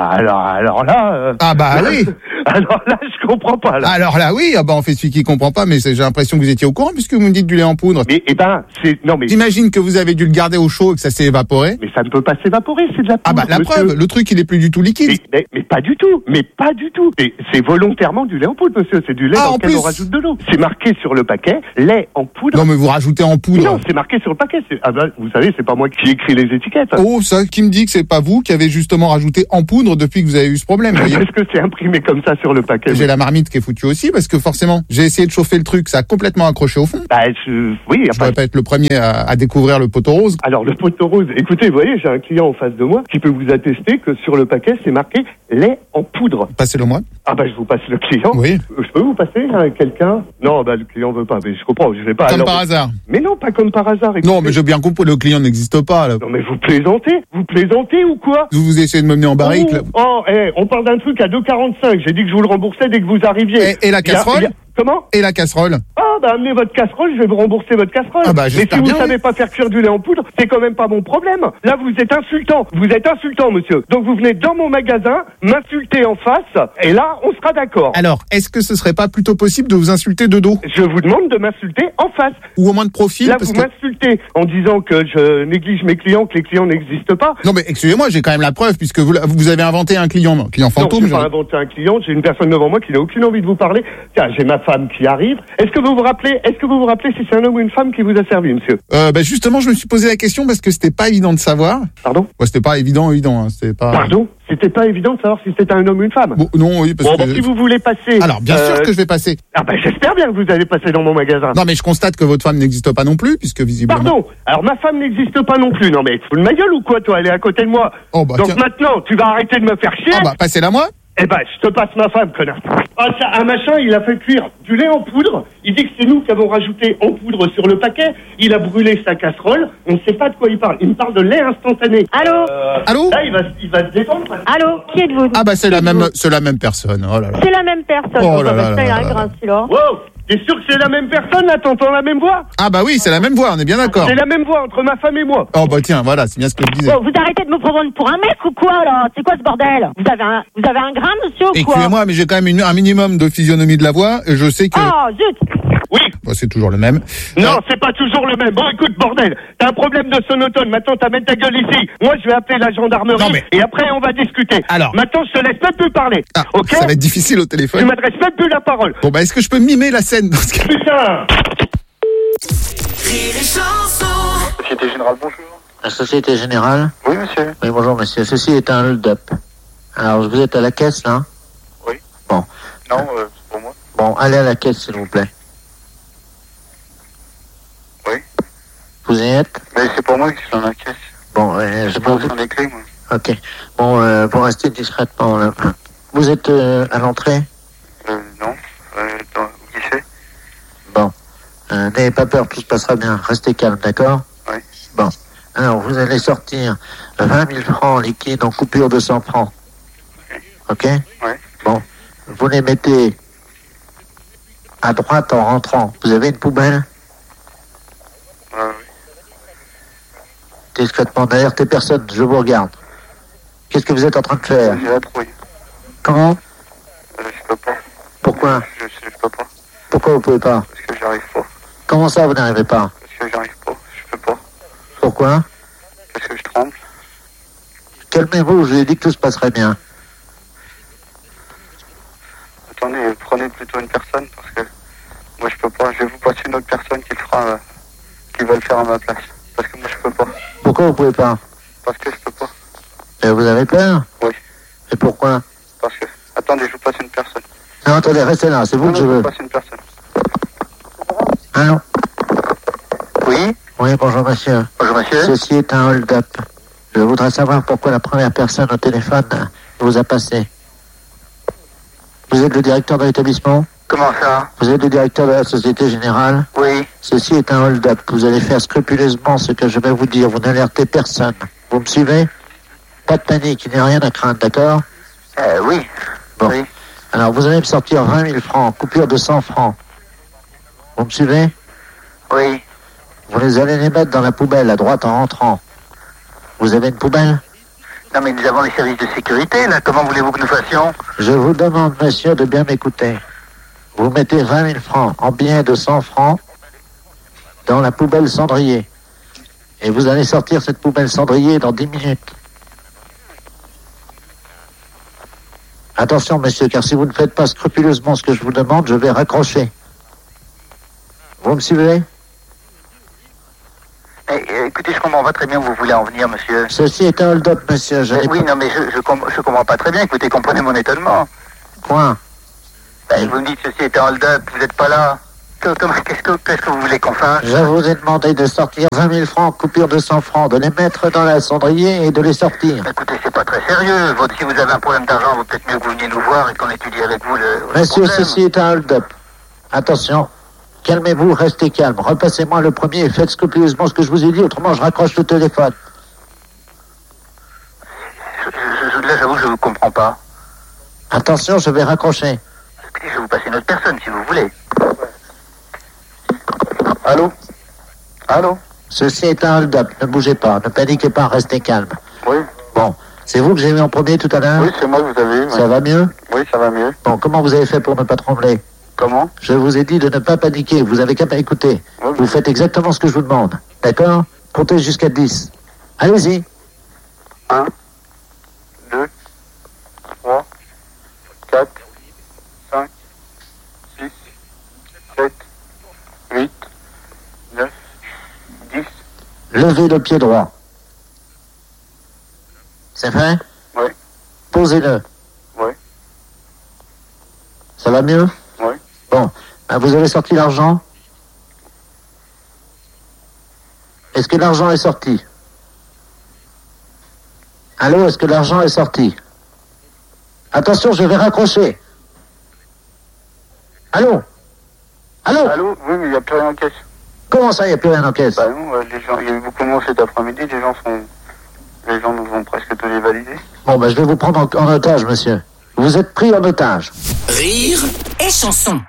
là... Ah bah oui. Alors là, je comprends pas, là. Alors là, oui, ah bah on fait celui qui comprend pas, mais j'ai l'impression que vous étiez au courant, puisque vous me dites du lait en poudre. Mais, non mais... J'imagine que vous avez dû le garder au chaud et que ça s'est évaporé. Mais ça ne peut pas s'évaporer, c'est de la poudre. Ah bah la monsieur. preuve, le truc il est plus du tout liquide. Mais pas du tout, C'est volontairement du lait en poudre, monsieur. C'est du lait dans lequel on rajoute de l'eau. C'est marqué sur le paquet, lait en poudre. Non mais vous rajoutez en poudre. Non, c'est marqué sur le paquet. Ah bah, vous savez, c'est pas moi qui écris les étiquettes. Oh, ça qui me dit que c'est pas vous qui avez justement rajouté en poudre depuis que vous avez eu ce problème. Est-ce que c'est imprimé comme ça sur le paquet? J'ai la marmite qui est foutue aussi, parce que forcément, j'ai essayé de chauffer le truc, ça a complètement accroché au fond. Bah, oui. Je devrais pas être le premier à découvrir le poteau rose. Alors, le poteau rose, écoutez, vous voyez, j'ai un client en face de moi qui peut vous attester que sur le paquet, c'est marqué lait en poudre. Passez-le moi. Ah bah, je vous passe le client. Oui. Je peux vous passer à quelqu'un? Non, bah, le client veut pas, mais je comprends, je vais pas. Comme par hasard. Mais non, pas comme par hasard. Écoutez. Non, mais j'ai bien compris, le client n'existe pas, là. Non, mais vous plaisantez ou quoi? Vous essayez de me mener en barrique, là. On parle d'un truc à 2,45. J'ai dit que je vous le remboursais dès que vous arriviez. Et la casserole? Comment? Et la casserole? Ah, bah, amenez votre casserole, je vais vous rembourser votre casserole. Ah bah, mais si vous savez pas faire cuire du lait en poudre, c'est quand même pas mon problème. Là, vous êtes insultant. Vous êtes insultant, monsieur. Donc, vous venez dans mon magasin, m'insulter en face, et là, on sera d'accord. Alors, est-ce que ce serait pas plutôt possible de vous insulter de dos? Je vous demande de m'insulter en face. Ou au moins de profil? Là, vous m'insultez en disant que je néglige mes clients, que les clients n'existent pas. Non, mais excusez-moi, j'ai quand même la preuve, puisque vous avez inventé un client fantôme. Non, j'ai pas inventé un client, j'ai une personne devant moi qui n'a aucune envie de vous parler. Tiens, j'ai ma femme qui arrive. Est-ce que vous vous rappelez si c'est un homme ou une femme qui vous a servi, monsieur? Bah justement, je me suis posé la question parce que c'était pas évident de savoir. Pardon? Ouais, c'était pas évident, hein, c'était pas... Pardon? C'était pas évident de savoir si c'était un homme ou une femme? Bon, non, oui, parce que... Bon, si vous voulez passer... Alors, bien sûr que je vais passer. Ah bah, j'espère bien que vous allez passer dans mon magasin. Non, mais je constate que votre femme n'existe pas non plus, puisque visiblement... Pardon? Alors, ma femme n'existe pas non plus. Non, mais tu fous de ma gueule ou quoi, toi? Elle est à côté de moi. Oh, bah, donc tiens. maintenant, tu vas arrêter de me faire chier. Ah bah, passez-la moi. Eh ben, je te passe ma femme, connard. Ah, ça, un machin, il a fait cuire du lait en poudre. Il dit que c'est nous qui avons rajouté en poudre sur le paquet. Il a brûlé sa casserole. On ne sait pas de quoi il parle. Il me parle de lait instantané. Allô? Allô? Là, il va se défendre. Allô? Qui êtes-vous? Ah bah, c'est la même personne. Oh là là. C'est la même personne. Oh là là là là. Wow! T'es sûr que c'est la même personne, là? T'entends la même voix? Ah bah oui, c'est la même voix, on est bien d'accord. C'est la même voix entre ma femme et moi. Oh bah tiens, voilà, c'est bien ce que je disais. Oh, vous arrêtez de me prendre pour un mec ou quoi, là? C'est quoi ce bordel? Vous avez un grain, monsieur, ou quoi? Excusez-moi, mais j'ai quand même un minimum de physionomie de la voix, et je sais que... Oh, zut! Oui. Bah, c'est toujours le même. Non, c'est pas toujours le même. Bon, écoute, bordel, t'as un problème de sonotone. Maintenant, t'as mis ta gueule ici. Moi, je vais appeler la gendarmerie. Et après, on va discuter. Alors. Maintenant, je te laisse même plus parler. Ah, ok? Ça va être difficile au téléphone. Tu m'adresses même plus la parole. Bon, bah, est-ce que je peux mimer la scène dans ce cas? Putain! Société Générale, bonjour. La Société Générale? Oui, monsieur. Oui, bonjour, monsieur. Ceci est un hold-up. Alors, vous êtes à la caisse, là? Oui. Bon. Non, c'est pour moi. Bon, allez à la caisse, s'il vous plaît. Oui. Vous y êtes? Mais c'est pour moi qui suis dans la caisse. Bon, je peux vous les clés, moi. Ok. Bon, pour rester discrètement, là. Vous êtes à l'entrée? Non. Dans le guichet. Bon. N'ayez pas peur, tout se passera bien. Restez calme, d'accord? Oui. Bon. Alors, vous allez sortir 20 000 francs liquides en coupure de 100 francs. Ok? Oui. Bon. Vous les mettez à droite en rentrant. Vous avez une poubelle? Oui. Discrètement, n'alertez personne, je vous regarde. Qu'est-ce que vous êtes en train de faire? J'ai la trouille. Comment? Je peux pas. Pourquoi? Je peux pas. Pourquoi vous pouvez pas? Parce que j'arrive pas. Comment ça, vous n'arrivez pas? Parce que j'arrive pas. Je peux pas. Pourquoi? Parce que je tremble. Calmez-vous, je vous ai dit que tout se passerait bien. Attendez, prenez plutôt une personne parce que moi je peux pas. Je vais vous passer une autre personne qui le fera, qui va le faire à ma place. Parce que moi je peux pas. Pourquoi vous pouvez pas? Parce que je peux pas. Et vous avez peur? Oui. Et pourquoi? Parce que. Attendez, je vous passe une personne. Non, attendez, restez là, c'est vous que je veux. Je vous passe une personne. Allô? Oui? Oui, bonjour monsieur. Bonjour monsieur. Ceci est un hold-up. Je voudrais savoir pourquoi la première personne au téléphone vous a passé. Vous êtes le directeur de l'établissement? Comment ça? Vous êtes le directeur de la Société Générale? Oui. Ceci est un hold-up. Vous allez faire scrupuleusement ce que je vais vous dire. Vous n'alertez personne. Vous me suivez? Pas de panique, il n'y a rien à craindre, d'accord? Oui. Bon. Oui. Alors, vous allez me sortir 20 000 francs, coupure de 100 francs. Vous me suivez? Oui. Vous allez les mettre dans la poubelle à droite en rentrant. Vous avez une poubelle? Non, mais nous avons les services de sécurité, là. Comment voulez-vous que nous fassions? Je vous demande, monsieur, de bien m'écouter. Vous mettez 20 000 francs en billets de 100 francs dans la poubelle cendrier. Et vous allez sortir cette poubelle cendrier dans 10 minutes. Attention, monsieur, car si vous ne faites pas scrupuleusement ce que je vous demande, je vais raccrocher. Vous me suivez? Écoutez, je comprends pas très bien où vous voulez en venir, monsieur. Ceci est un hold-up, monsieur. Oui, non, mais je comprends pas très bien. Écoutez, comprenez mon étonnement. Quoi? Vous me dites ceci est un hold-up, vous n'êtes pas là. Qu'est-ce que vous voulez qu'on fasse? Je vous ai demandé de sortir 20 000 francs, coupure de 100 francs, de les mettre dans la cendrier et de les sortir. Écoutez, c'est pas très sérieux. Si vous avez un problème d'argent, vaut peut-être mieux que vous veniez nous voir et qu'on étudie avec vous le Monsieur, problème. ceci est un hold-up. Attention, calmez-vous, restez calme. Repassez-moi le premier et faites scrupuleusement ce que je vous ai dit, autrement je raccroche le téléphone. Là, j'avoue, je vous comprends pas. Attention, je vais raccrocher. Écoutez, je vais vous passer une autre personne, si vous voulez. Allô? Allô? Ceci est un hold-up, ne bougez pas, ne paniquez pas, restez calme. Oui. Bon, c'est vous que j'ai vu en premier tout à l'heure? Oui, c'est moi que vous avez vu. Ça va mieux? Oui, ça va mieux. Bon, comment vous avez fait pour ne pas trembler? Comment? Je vous ai dit de ne pas paniquer, vous avez qu'à m'écouter. Oui. Vous faites exactement ce que je vous demande, d'accord? Comptez jusqu'à 10. Allez-y. 1, 2, 3, 4, 5, 6, 7, 8, 9, 10. Levez le pied droit. C'est fait? Oui. Posez-le. Oui. Ça va mieux? Oui. Bon, vous avez sorti l'argent? Est-ce que l'argent est sorti? Allô, est-ce que l'argent est sorti? Attention, je vais raccrocher. Allô? Allô? Allô? Oui, mais il n'y a plus rien en caisse. Comment ça, il n'y a plus rien en caisse? Bah non, les gens, il y a eu beaucoup de monde cet après-midi, les gens nous ont presque tous les validés. Bon, je vais vous prendre en otage, monsieur. Vous êtes pris en otage. Rire et chanson.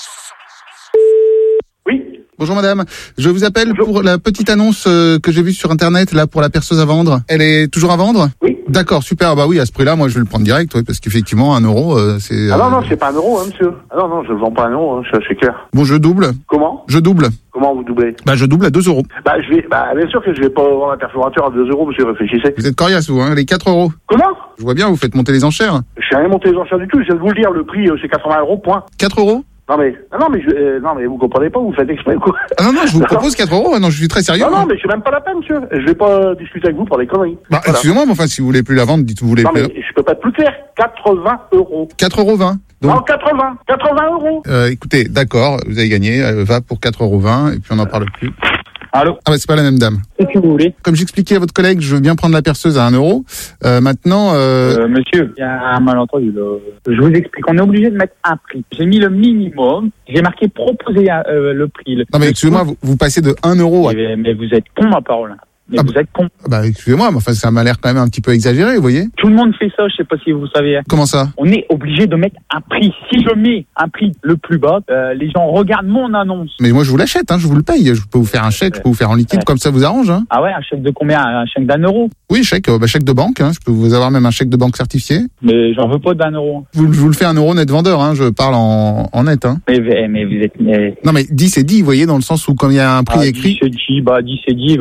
Bonjour madame, je vous appelle pour la petite annonce que j'ai vue sur internet là pour la perceuse à vendre. Elle est toujours à vendre? Oui. D'accord, super. Bah oui, à ce prix-là, moi je vais le prendre direct, oui, parce qu'effectivement 1 euro, c'est. Ah non, c'est pas 1 euro, hein, monsieur. Ah non, je ne vends pas 1 euro, hein, c'est clair. Bon, je double. Comment? Je double. Comment vous doublez? Je double à 2 euros. Bien sûr que je vais pas vendre un perforateur à 2 euros, monsieur, réfléchissez. Vous êtes coriace, vous, hein, les 4 euros. Comment? Je vois bien, vous faites monter les enchères. Je n'ai rien monté les enchères du tout, je viens de vous le dire, le prix c'est 80 euros, point. 4 euros? Non mais vous comprenez pas, vous faites exprès quoi. Ah non, je vous propose 4 euros, non, je suis très sérieux. Non, mais c'est même pas la peine, monsieur. Je vais pas discuter avec vous pour des conneries. Voilà. Excusez-moi, mais enfin, si vous voulez plus la vendre, dites-vous voulez plus. Non, mais je peux pas être plus clair. 80 euros. 4,20 €. Donc... Non, 80 euros. Écoutez, d'accord, vous avez gagné, va pour 4,20 € et puis on n'en parle plus. Allô? Ah c'est pas la même dame. Qu'est-ce que vous voulez? Comme j'expliquais à votre collègue, je veux bien prendre la perceuse à 1 euro. Maintenant... Monsieur, il y a un malentendu. Je vous explique, on est obligé de mettre un prix. J'ai mis le minimum, j'ai marqué proposer le prix. Non mais excusez-moi, vous passez de 1 euro à... Mais vous êtes con, ma parole. Mais vous êtes con. Excusez-moi, mais enfin, ça m'a l'air quand même un petit peu exagéré, vous voyez. Tout le monde fait ça, je sais pas si vous savez. Comment ça? On est obligé de mettre un prix. Si je mets un prix le plus bas, les gens regardent mon annonce. Mais moi, je vous l'achète, je vous le paye. Je peux vous faire un chèque, je peux vous faire en liquide, comme ça vous arrange. Hein. Ah ouais, un chèque de combien? Un chèque d'1 euro? Oui, chèque de banque. Je peux vous avoir même un chèque de banque certifié. Mais j'en veux pas d'1 euro. Je vous le fais 1 euro net vendeur, je parle en net. Mais vous êtes... Non mais 10 c'est 10, vous voyez, dans le sens où quand il y a un prix écrit... 10 c'est 10,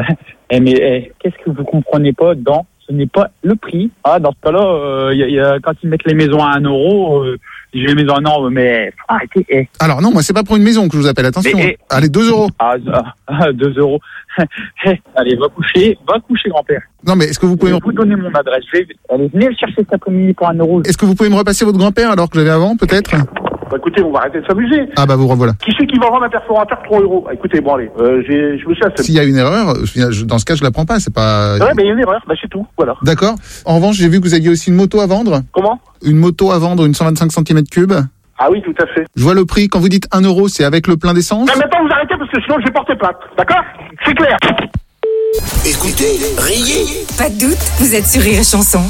mais qu'est-ce que vous comprenez pas dans ce n'est pas le prix. Dans ce cas-là, quand ils mettent les maisons à 1 euro, j'ai les maisons à 1 euro, mais arrêtez. Alors non, moi c'est pas pour une maison que je vous appelle, attention. Allez, 2 euros. 2 euros. Allez, va coucher, grand-père. Non mais est-ce que vous pouvez... Je vais vous donner mon adresse. Allez, venez le chercher cet après-midi pour 1 euro. Est-ce que vous pouvez me repasser votre grand-père alors que j'avais avant, peut-être? Écoutez, on va arrêter de s'amuser. Vous revoilà. Qui c'est qui va vendre un perforateur 3 euros? Écoutez, bon allez, je me chasse. S'il y a une erreur, dans ce cas, je la prends pas, c'est pas... Ouais, mais il y a une erreur, c'est tout, voilà. D'accord. En revanche, j'ai vu que vous aviez aussi une moto à vendre. Comment? Une moto à vendre, une 125 cm3. Ah oui, tout à fait. Je vois le prix. Quand vous dites 1 euro, c'est avec le plein d'essence? Mais maintenant, vous arrêtez parce que sinon, je vais porter plainte. D'accord? C'est clair. Écoutez, riez. Pas de doute, vous êtes sur Rire et Chanson.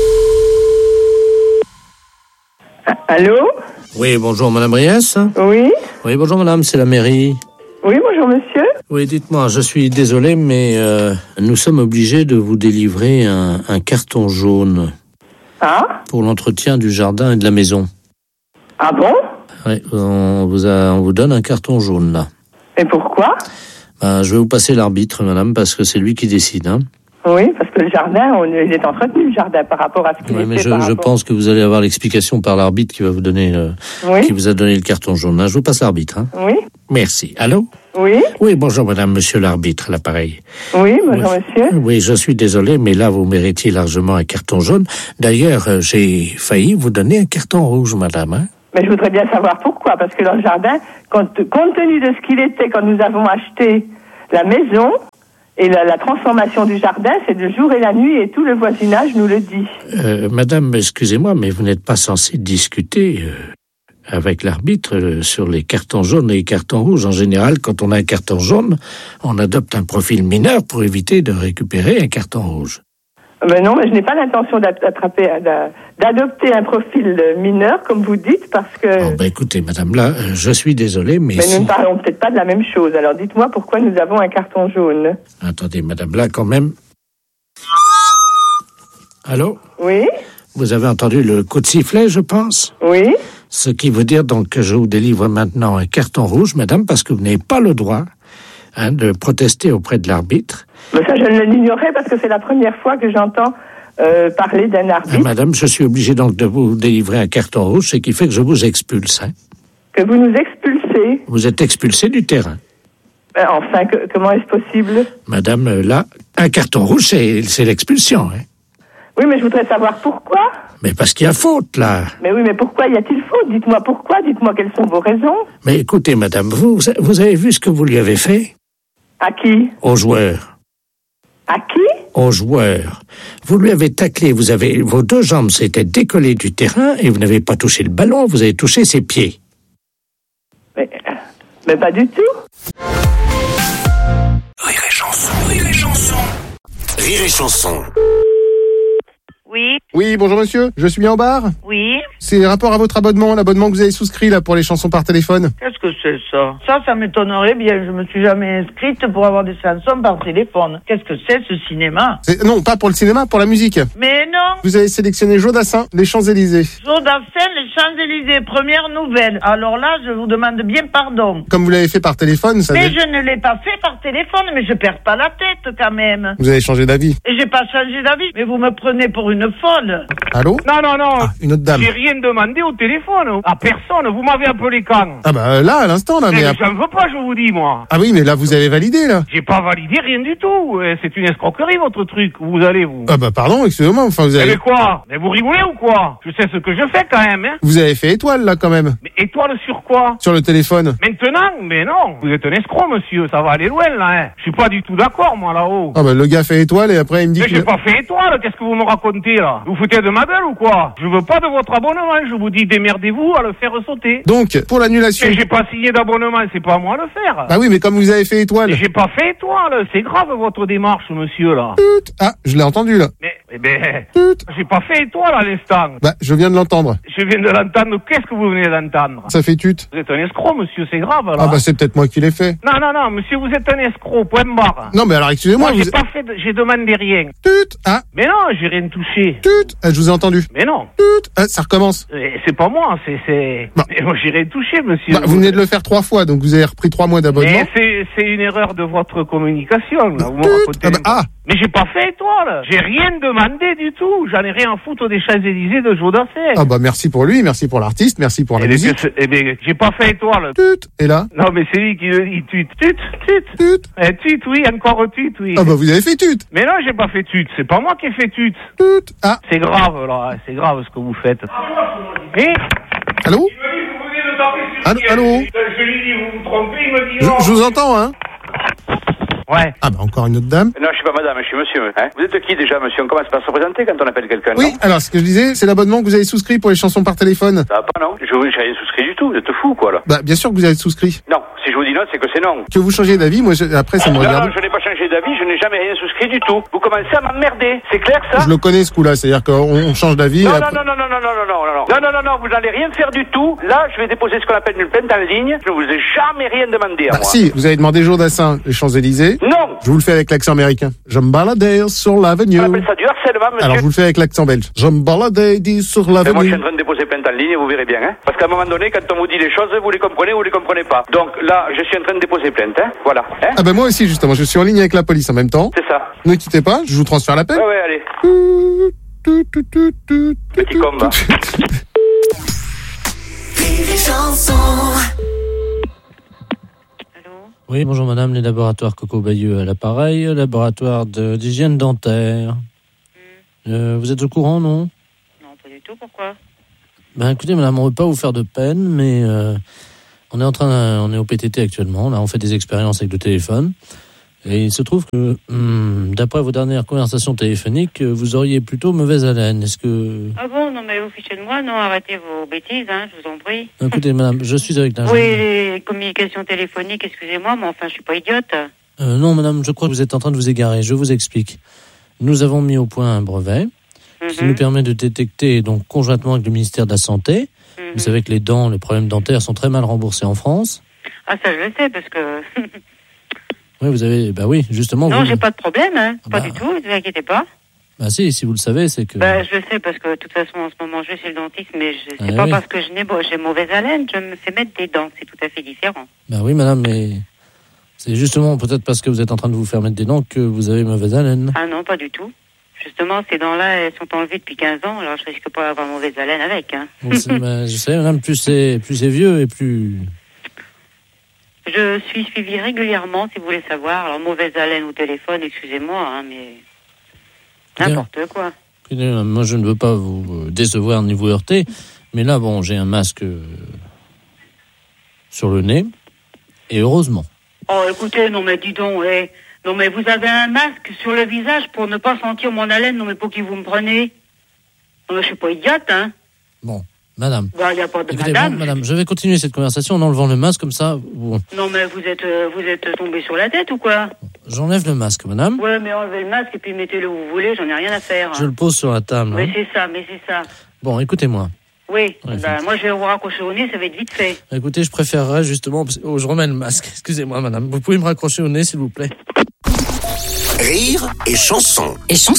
Allô? Oui, bonjour Madame Riès. Oui? Oui, bonjour Madame, c'est la mairie. Oui, bonjour monsieur. Oui, dites-moi, je suis désolé, mais nous sommes obligés de vous délivrer un carton jaune. Ah? Pour l'entretien du jardin et de la maison. Ah bon? Oui, on vous donne un carton jaune là. Et pourquoi? Je vais vous passer l'arbitre, madame, parce que c'est lui qui décide. Hein. Oui, parce que le jardin, il est entretenu, le jardin, par rapport à ce qu'il Oui, mais était je pense que vous allez avoir l'explication par l'arbitre qui va vous donner, qui vous a donné le carton jaune. Hein. Je vous passe l'arbitre. Hein. Oui. Merci. Allô? Oui. Oui, bonjour madame, monsieur l'arbitre, à l'appareil. Oui, bonjour monsieur. Oui, je suis désolé, mais là, vous méritiez largement un carton jaune. D'ailleurs, j'ai failli vous donner un carton rouge, madame. Hein. Mais je voudrais bien savoir pourquoi, parce que dans le jardin, compte tenu de ce qu'il était quand nous avons acheté la maison, et la transformation du jardin, c'est le jour et la nuit, et tout le voisinage nous le dit. Madame, excusez-moi, mais vous n'êtes pas censée discuter avec l'arbitre sur les cartons jaunes et les cartons rouges. En général, quand on a un carton jaune, on adopte un profil mineur pour éviter de récupérer un carton rouge. Mais non, mais je n'ai pas l'intention d'adopter un profil mineur, comme vous dites, parce que... Écoutez, madame, là, je suis désolé, mais... Mais nous ne parlons peut-être pas de la même chose. Alors dites-moi pourquoi nous avons un carton jaune. Attendez, madame, là, quand même... Allô? Oui? Vous avez entendu le coup de sifflet, je pense? Oui. Ce qui veut dire donc que je vous délivre maintenant un carton rouge, madame, parce que vous n'avez pas le droit de protester auprès de l'arbitre. Mais ça, je ne l'ignorais parce que c'est la première fois que j'entends parler d'un arbitre. Madame, je suis obligé donc de vous délivrer un carton rouge, ce qui fait que je vous expulse. Hein. Que vous nous expulsez? Vous êtes expulsé du terrain. Enfin, comment est-ce possible? Madame, là, un carton rouge, c'est l'expulsion. Hein. Oui, mais je voudrais savoir pourquoi. Mais parce qu'il y a faute, là. Mais oui, mais pourquoi y a-t-il faute? Dites-moi pourquoi, dites-moi quelles sont vos raisons. Mais écoutez, madame, vous avez vu ce que vous lui avez fait? À qui? Au joueur. À qui? Au joueur. Vous lui avez taclé, vos deux jambes s'étaient décollées du terrain et vous n'avez pas touché le ballon, vous avez touché ses pieds. Mais pas du tout. Rire et chanson, rire et chanson. Rire et chanson. Oui. Oui, bonjour monsieur, je suis bien au bar? Oui. C'est rapport à votre abonnement que vous avez souscrit là pour les chansons par téléphone. Qu'est-ce que c'est ça? Ça m'étonnerait bien, je me suis jamais inscrite pour avoir des chansons par téléphone. Qu'est-ce que c'est ce cinéma? Non, pas pour le cinéma, pour la musique. Mais non. Vous avez sélectionné Jodassin, Les Champs-Élysées. Jodassin, Les Champs-Élysées, première nouvelle. Alors là, je vous demande bien pardon. Comme vous l'avez fait par téléphone, ça... Mais je ne l'ai pas fait par téléphone, mais je perds pas la tête quand même. Vous avez changé d'avis. Et j'ai pas changé d'avis, mais vous me prenez pour une folle. Allô? Non. Une autre dame. J'ai rien demandé au téléphone. À personne. Vous m'avez appelé quand? Ah bah là, à l'instant, là. Mais j'en veux pas, je vous dis, moi. Ah oui, mais là, vous avez validé, là. J'ai pas validé rien du tout. C'est une escroquerie, votre truc. Où vous allez, vous? Ah bah pardon, excusez-moi, enfin vous avez... Mais quoi? Mais vous rigolez ou quoi? Je sais ce que je fais quand même, hein. Vous avez fait étoile, là, quand même. Mais étoile sur quoi? Sur le téléphone. Maintenant? Mais non. Vous êtes un escroc, monsieur. Ça va aller loin, là, hein. Je suis pas du tout d'accord, moi, là-haut. Ah bah le gars fait étoile et après il me dit mais que... j'ai pas fait étoile. Qu'est-ce que vous me racontez, là? Vous foutez de ma gueule ou quoi? Je veux pas de votre abonnement. Je vous dis, démerdez-vous à le faire sauter. Donc, pour l'annulation... Mais j'ai pas signé d'abonnement. C'est pas à moi de le faire. Ah oui, mais comme vous avez fait étoile... Mais j'ai pas fait étoile. C'est grave, votre démarche, monsieur, là. Ah, je l'ai entendu, là. Mais j'ai pas fait étoile à l'instant. Bah, je viens de l'entendre. Je viens de l'entendre. Qu'est-ce que vous venez d'entendre? Ça fait tut. Vous êtes un escroc, monsieur, c'est grave, là. Ah bah, c'est peut-être moi qui l'ai fait. Non, monsieur, vous êtes un escroc, point barre. Non, mais alors, excusez-moi, moi, j'ai demandé rien. Tut. Ah. Mais non, j'ai rien touché. Tut. Ah, je vous ai entendu. Mais non. Tut. Ah, ça recommence. C'est pas moi, c'est... Bah. Mais moi, j'ai rien touché, monsieur. Bah, vous venez de le faire 3 fois, donc vous avez repris 3 mois d'abonnement. Mais c'est une erreur de votre communication, là. Vous me racontez... Mais j'ai pas fait étoile. J'ai rien demandé du tout. J'en ai rien à foutre des Champs-Élysées de Jodassin. Ah bah merci pour lui, merci pour l'artiste, merci pour la musique. J'ai pas fait étoile. Tut. Et là? Non, mais c'est lui qui le dit tut. Tut. Tut, oui, encore tut, oui. Ah bah vous avez fait tut. Mais non, j'ai pas fait tut. C'est pas moi qui ai fait tut. Tut. Ah. C'est grave, là. C'est grave ce que vous faites. Et allô? Il me dit, vous venez de taper sur allô? Je lui dis, vous vous trompez, il me dit non. Je vous entends, hein. Ouais. Ah bah encore une autre dame. Non, je suis pas madame, je suis monsieur. Hein. Vous êtes qui déjà, monsieur? On commence par se présenter quand on appelle quelqu'un, Oui, non? alors ce que je disais, c'est l'abonnement que vous avez souscrit pour les chansons par téléphone. Ça va pas, non? J'ai rien souscrit du tout, vous êtes fou, quoi, là. Bah bien sûr que vous avez souscrit. Non, si je vous dis non, c'est que c'est non. Que vous changez d'avis, moi après ça me regarde. Non, je n'ai pas changé d'avis, je n'ai jamais rien souscrit du tout. Vous commencez à m'emmerder, c'est clair ça? Je le connais ce coup-là, c'est-à-dire qu'on change d'avis. Non, non, vous n'allez rien faire du tout. Là, je vais déposer ce qu'on appelle une plainte en ligne. Je ne vous ai jamais rien demandé à moi. Si, vous avez demandé Jour d'Assin, les Champs-Élysées. Non. Je vous le fais avec l'accent américain. Je me baladais sur l'avenue. On appelle ça du harcèlement, monsieur. Alors je vous le fais avec l'accent belge. Je me baladais sur l'avenue. Moi, je suis en train de déposer plainte en ligne et vous verrez bien, hein. Parce qu'à un moment donné, quand on vous dit les choses, vous les comprenez ou vous les comprenez pas. Donc là, je suis en train de déposer plainte, hein. Voilà. Hein. Ah ben moi aussi, justement, je suis en ligne avec la police en même temps. C'est ça. Ne quittez pas, je vous transfère l'appel. Ouais, allez. Petit combat. Oui, bonjour madame, les laboratoires Coco Bayeux à l'appareil, laboratoire d'hygiène dentaire. Vous êtes au courant, non? Non, pas du tout, pourquoi? Ben écoutez madame, on ne veut pas vous faire de peine, mais on est au PTT actuellement, là on fait des expériences avec le téléphone. Et il se trouve que, d'après vos dernières conversations téléphoniques, vous auriez plutôt mauvaise haleine. Est-ce que... Ah bon, non mais vous fichez de moi, non, arrêtez vos bêtises, hein, je vous en prie. Écoutez madame, je suis avec l'agent. Oui, les communications téléphoniques, excusez-moi, mais enfin je suis pas idiote. Non madame, je crois que vous êtes en train de vous égarer, je vous explique. Nous avons mis au point un brevet qui nous permet de détecter, donc conjointement avec le ministère de la Santé, vous savez que les problèmes dentaires sont très mal remboursés en France. Ah ça je le sais, parce que... Oui, oui, justement. Non, j'ai pas de problème, hein. Pas du tout, ne vous inquiétez pas. Bah si vous le savez, c'est que... Bah je le sais, parce que de toute façon, en ce moment, je vais chez le dentiste, mais c'est pas parce que j'ai mauvaise haleine, je me fais mettre des dents, c'est tout à fait différent. Bah oui, madame, mais c'est justement peut-être parce que vous êtes en train de vous faire mettre des dents que vous avez mauvaise haleine. Ah non, pas du tout. Justement, ces dents-là, elles sont enlevées depuis 15 ans, alors je risque pas d'avoir mauvaise haleine avec, hein. Je sais, madame, plus c'est vieux et plus... Je suis suivie régulièrement, si vous voulez savoir. Alors, mauvaise haleine au téléphone, excusez-moi, hein, mais... N'importe quoi. Moi, je ne veux pas vous décevoir ni vous heurter, mais là, bon, j'ai un masque sur le nez, et heureusement. Oh, écoutez, non mais dis donc, non mais vous avez un masque sur le visage pour ne pas sentir mon haleine, non mais pour qui vous me prenez? Non mais je suis pas idiote, hein. Bon. Madame. Bah, y a pas de écoutez, madame. Bon, madame, je vais continuer cette conversation en enlevant le masque comme ça. Bon. Non, mais vous êtes tombé sur la tête ou quoi? J'enlève le masque, madame. Ouais, mais enlevez le masque et puis mettez-le où vous voulez, j'en ai rien à faire. Je le pose sur la table. Mais c'est ça. Bon, écoutez-moi. Oui, moi je vais vous raccrocher au nez, ça va être vite fait. Écoutez, je préférerais justement... Oh, je remets le masque. Excusez-moi, madame. Vous pouvez me raccrocher au nez, s'il vous plaît. Rire et chanson.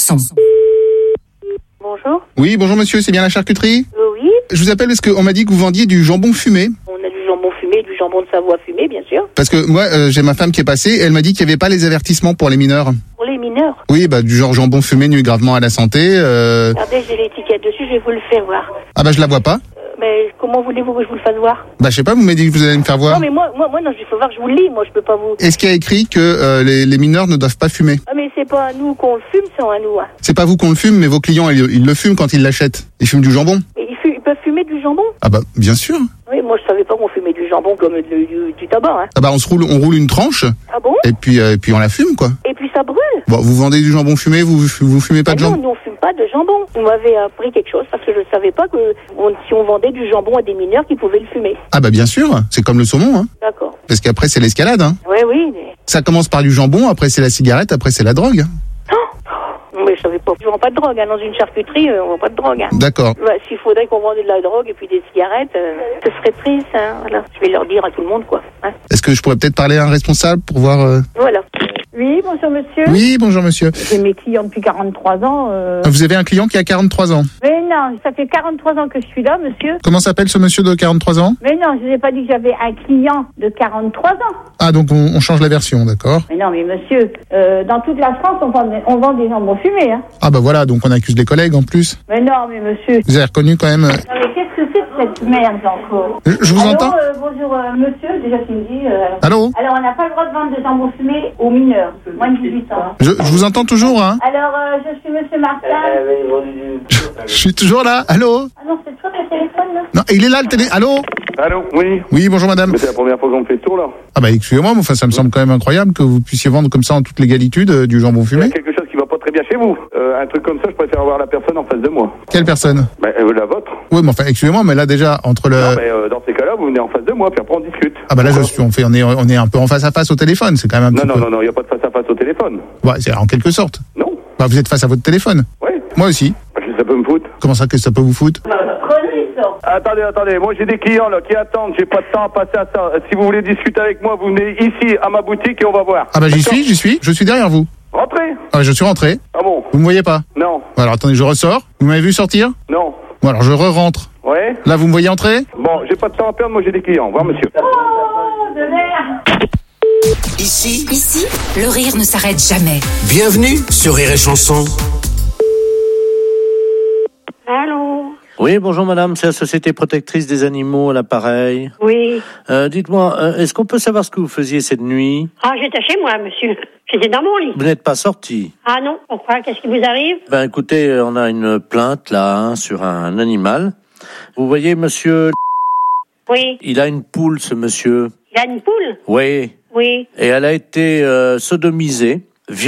Bonjour. Oui, bonjour monsieur, c'est bien la charcuterie? Oui. Je vous appelle parce qu'on m'a dit que vous vendiez du jambon fumé. On a du jambon fumé, du jambon de Savoie fumé, bien sûr. Parce que moi, j'ai ma femme qui est passée et elle m'a dit qu'il n'y avait pas les avertissements pour les mineurs. Pour les mineurs? Oui, du genre jambon fumé nuit gravement à la santé. Regardez, j'ai l'étiquette dessus, je vais vous le faire voir. Ah je la vois pas. Mais comment voulez-vous que je vous le fasse voir? Je sais pas, vous m'avez dit que vous allez me faire voir. Non, mais moi, non, il faut voir que je vous le lis, moi, je peux pas vous... Est-ce qu'il y a écrit que les mineurs ne doivent pas fumer? Ah, mais c'est pas à nous qu'on le fume, c'est à nous, hein. C'est pas vous qu'on le fume, mais vos clients, ils le fument quand ils l'achètent. Ils fument du jambon. Mais ils peuvent fumer du jambon? Ah bien sûr. Oui, moi, je savais pas qu'on fumait du jambon comme du tabac, hein. Ah on roule une tranche. Ah bon? Et puis on la fume, quoi. Et puis ça brûle. Bon, vous vendez du jambon fumé, vous fumez pas de jambon? Non, nous on fume pas de jambon. Vous m'avez appris quelque chose parce que je savais pas que si on vendait du jambon à des mineurs qui pouvaient le fumer. Ah bien sûr, c'est comme le saumon, hein. D'accord. Parce qu'après c'est l'escalade, hein. Oui, mais... Ça commence par du jambon, après c'est la cigarette, après c'est la drogue. Mais je savais pas. Je vends pas de drogue, hein. Dans une charcuterie, on vend pas de drogue, hein. D'accord. S'il faudrait qu'on vendait de la drogue et puis des cigarettes, ce serait triste, hein. Voilà. Je vais leur dire à tout le monde, quoi. Hein. Est-ce que je pourrais peut-être parler à un responsable pour voir... Voilà. Oui, bonjour monsieur. Oui, bonjour monsieur. J'ai mes clients depuis 43 ans. Vous avez un client qui a 43 ans? Mais non, ça fait 43 ans que je suis là, monsieur. Comment s'appelle ce monsieur de 43 ans? Mais non, je n'ai pas dit que j'avais un client de 43 ans. Ah, donc on change la version, d'accord. Mais non, mais monsieur, dans toute la France, on vend des jambons fumés, hein. Ah voilà, donc on accuse les collègues en plus. Mais non, mais monsieur... Vous avez reconnu quand même... Non, mais qu'est-ce que c'est que cette merde encore? Je vous entends. Bonjour, monsieur, déjà tu me dis... Allô? Alors, on n'a pas le droit de vendre de jambon fumé aux mineurs, moins de 18 ans. Je vous entends toujours, hein. Alors, je suis monsieur Martin. Je suis toujours là, allô? Ah non, c'est toi le téléphone, là? Non, il est là le téléphone. Allô? Allô, oui. Oui, bonjour madame. Mais c'est la première fois qu'on me fait ce tour là. Ah bah excusez-moi, mais enfin ça me semble quand même incroyable que vous puissiez vendre comme ça en toute légalité du jambon Il y fumé. a quelque chose qui va pas très bien chez vous. Un truc comme ça, je préfère avoir la personne en face de moi. Quelle personne? La vôtre. Oui, mais enfin excusez-moi, mais là déjà entre le. Non, mais dans ces cas-là, vous venez en face de moi, puis après on discute. Ah bah là on est un peu en face à face au téléphone, c'est quand même un petit peu. Non, il y a pas de face à face au téléphone. Ouais, c'est en quelque sorte. Non. Bah vous êtes face à votre téléphone. Oui. Moi aussi. Ça peut me foutre. Comment ça que ça peut vous foutre? Attendez, moi j'ai des clients là qui attendent, j'ai pas de temps à passer à ça. Si vous voulez discuter avec moi, vous venez ici à ma boutique et on va voir. Ah bah j'y suis, je suis derrière vous. Rentrez. Ah je suis rentré. Ah bon? Vous me voyez pas? Non. Alors attendez, je ressors. Vous m'avez vu sortir? Non. Bon alors je re-rentre. Ouais. Là vous me voyez entrer? Bon, j'ai pas de temps à perdre, moi j'ai des clients. Au revoir monsieur. Oh, de l'air. Ici, le rire ne s'arrête jamais. Bienvenue sur Rire et Chanson. Allô? Oui, bonjour madame, c'est la Société Protectrice des Animaux à l'appareil. Oui. Dites-moi, est-ce qu'on peut savoir ce que vous faisiez cette nuit? Ah, j'étais chez moi, monsieur. J'étais dans mon lit. Vous n'êtes pas sorti? Ah non, pourquoi? Qu'est-ce qui vous arrive? Ben écoutez, on a une plainte là sur un animal. Vous voyez monsieur? Oui. Il a une poule, ce monsieur. Il a une poule? Oui. Oui. Et elle a été sodomisée.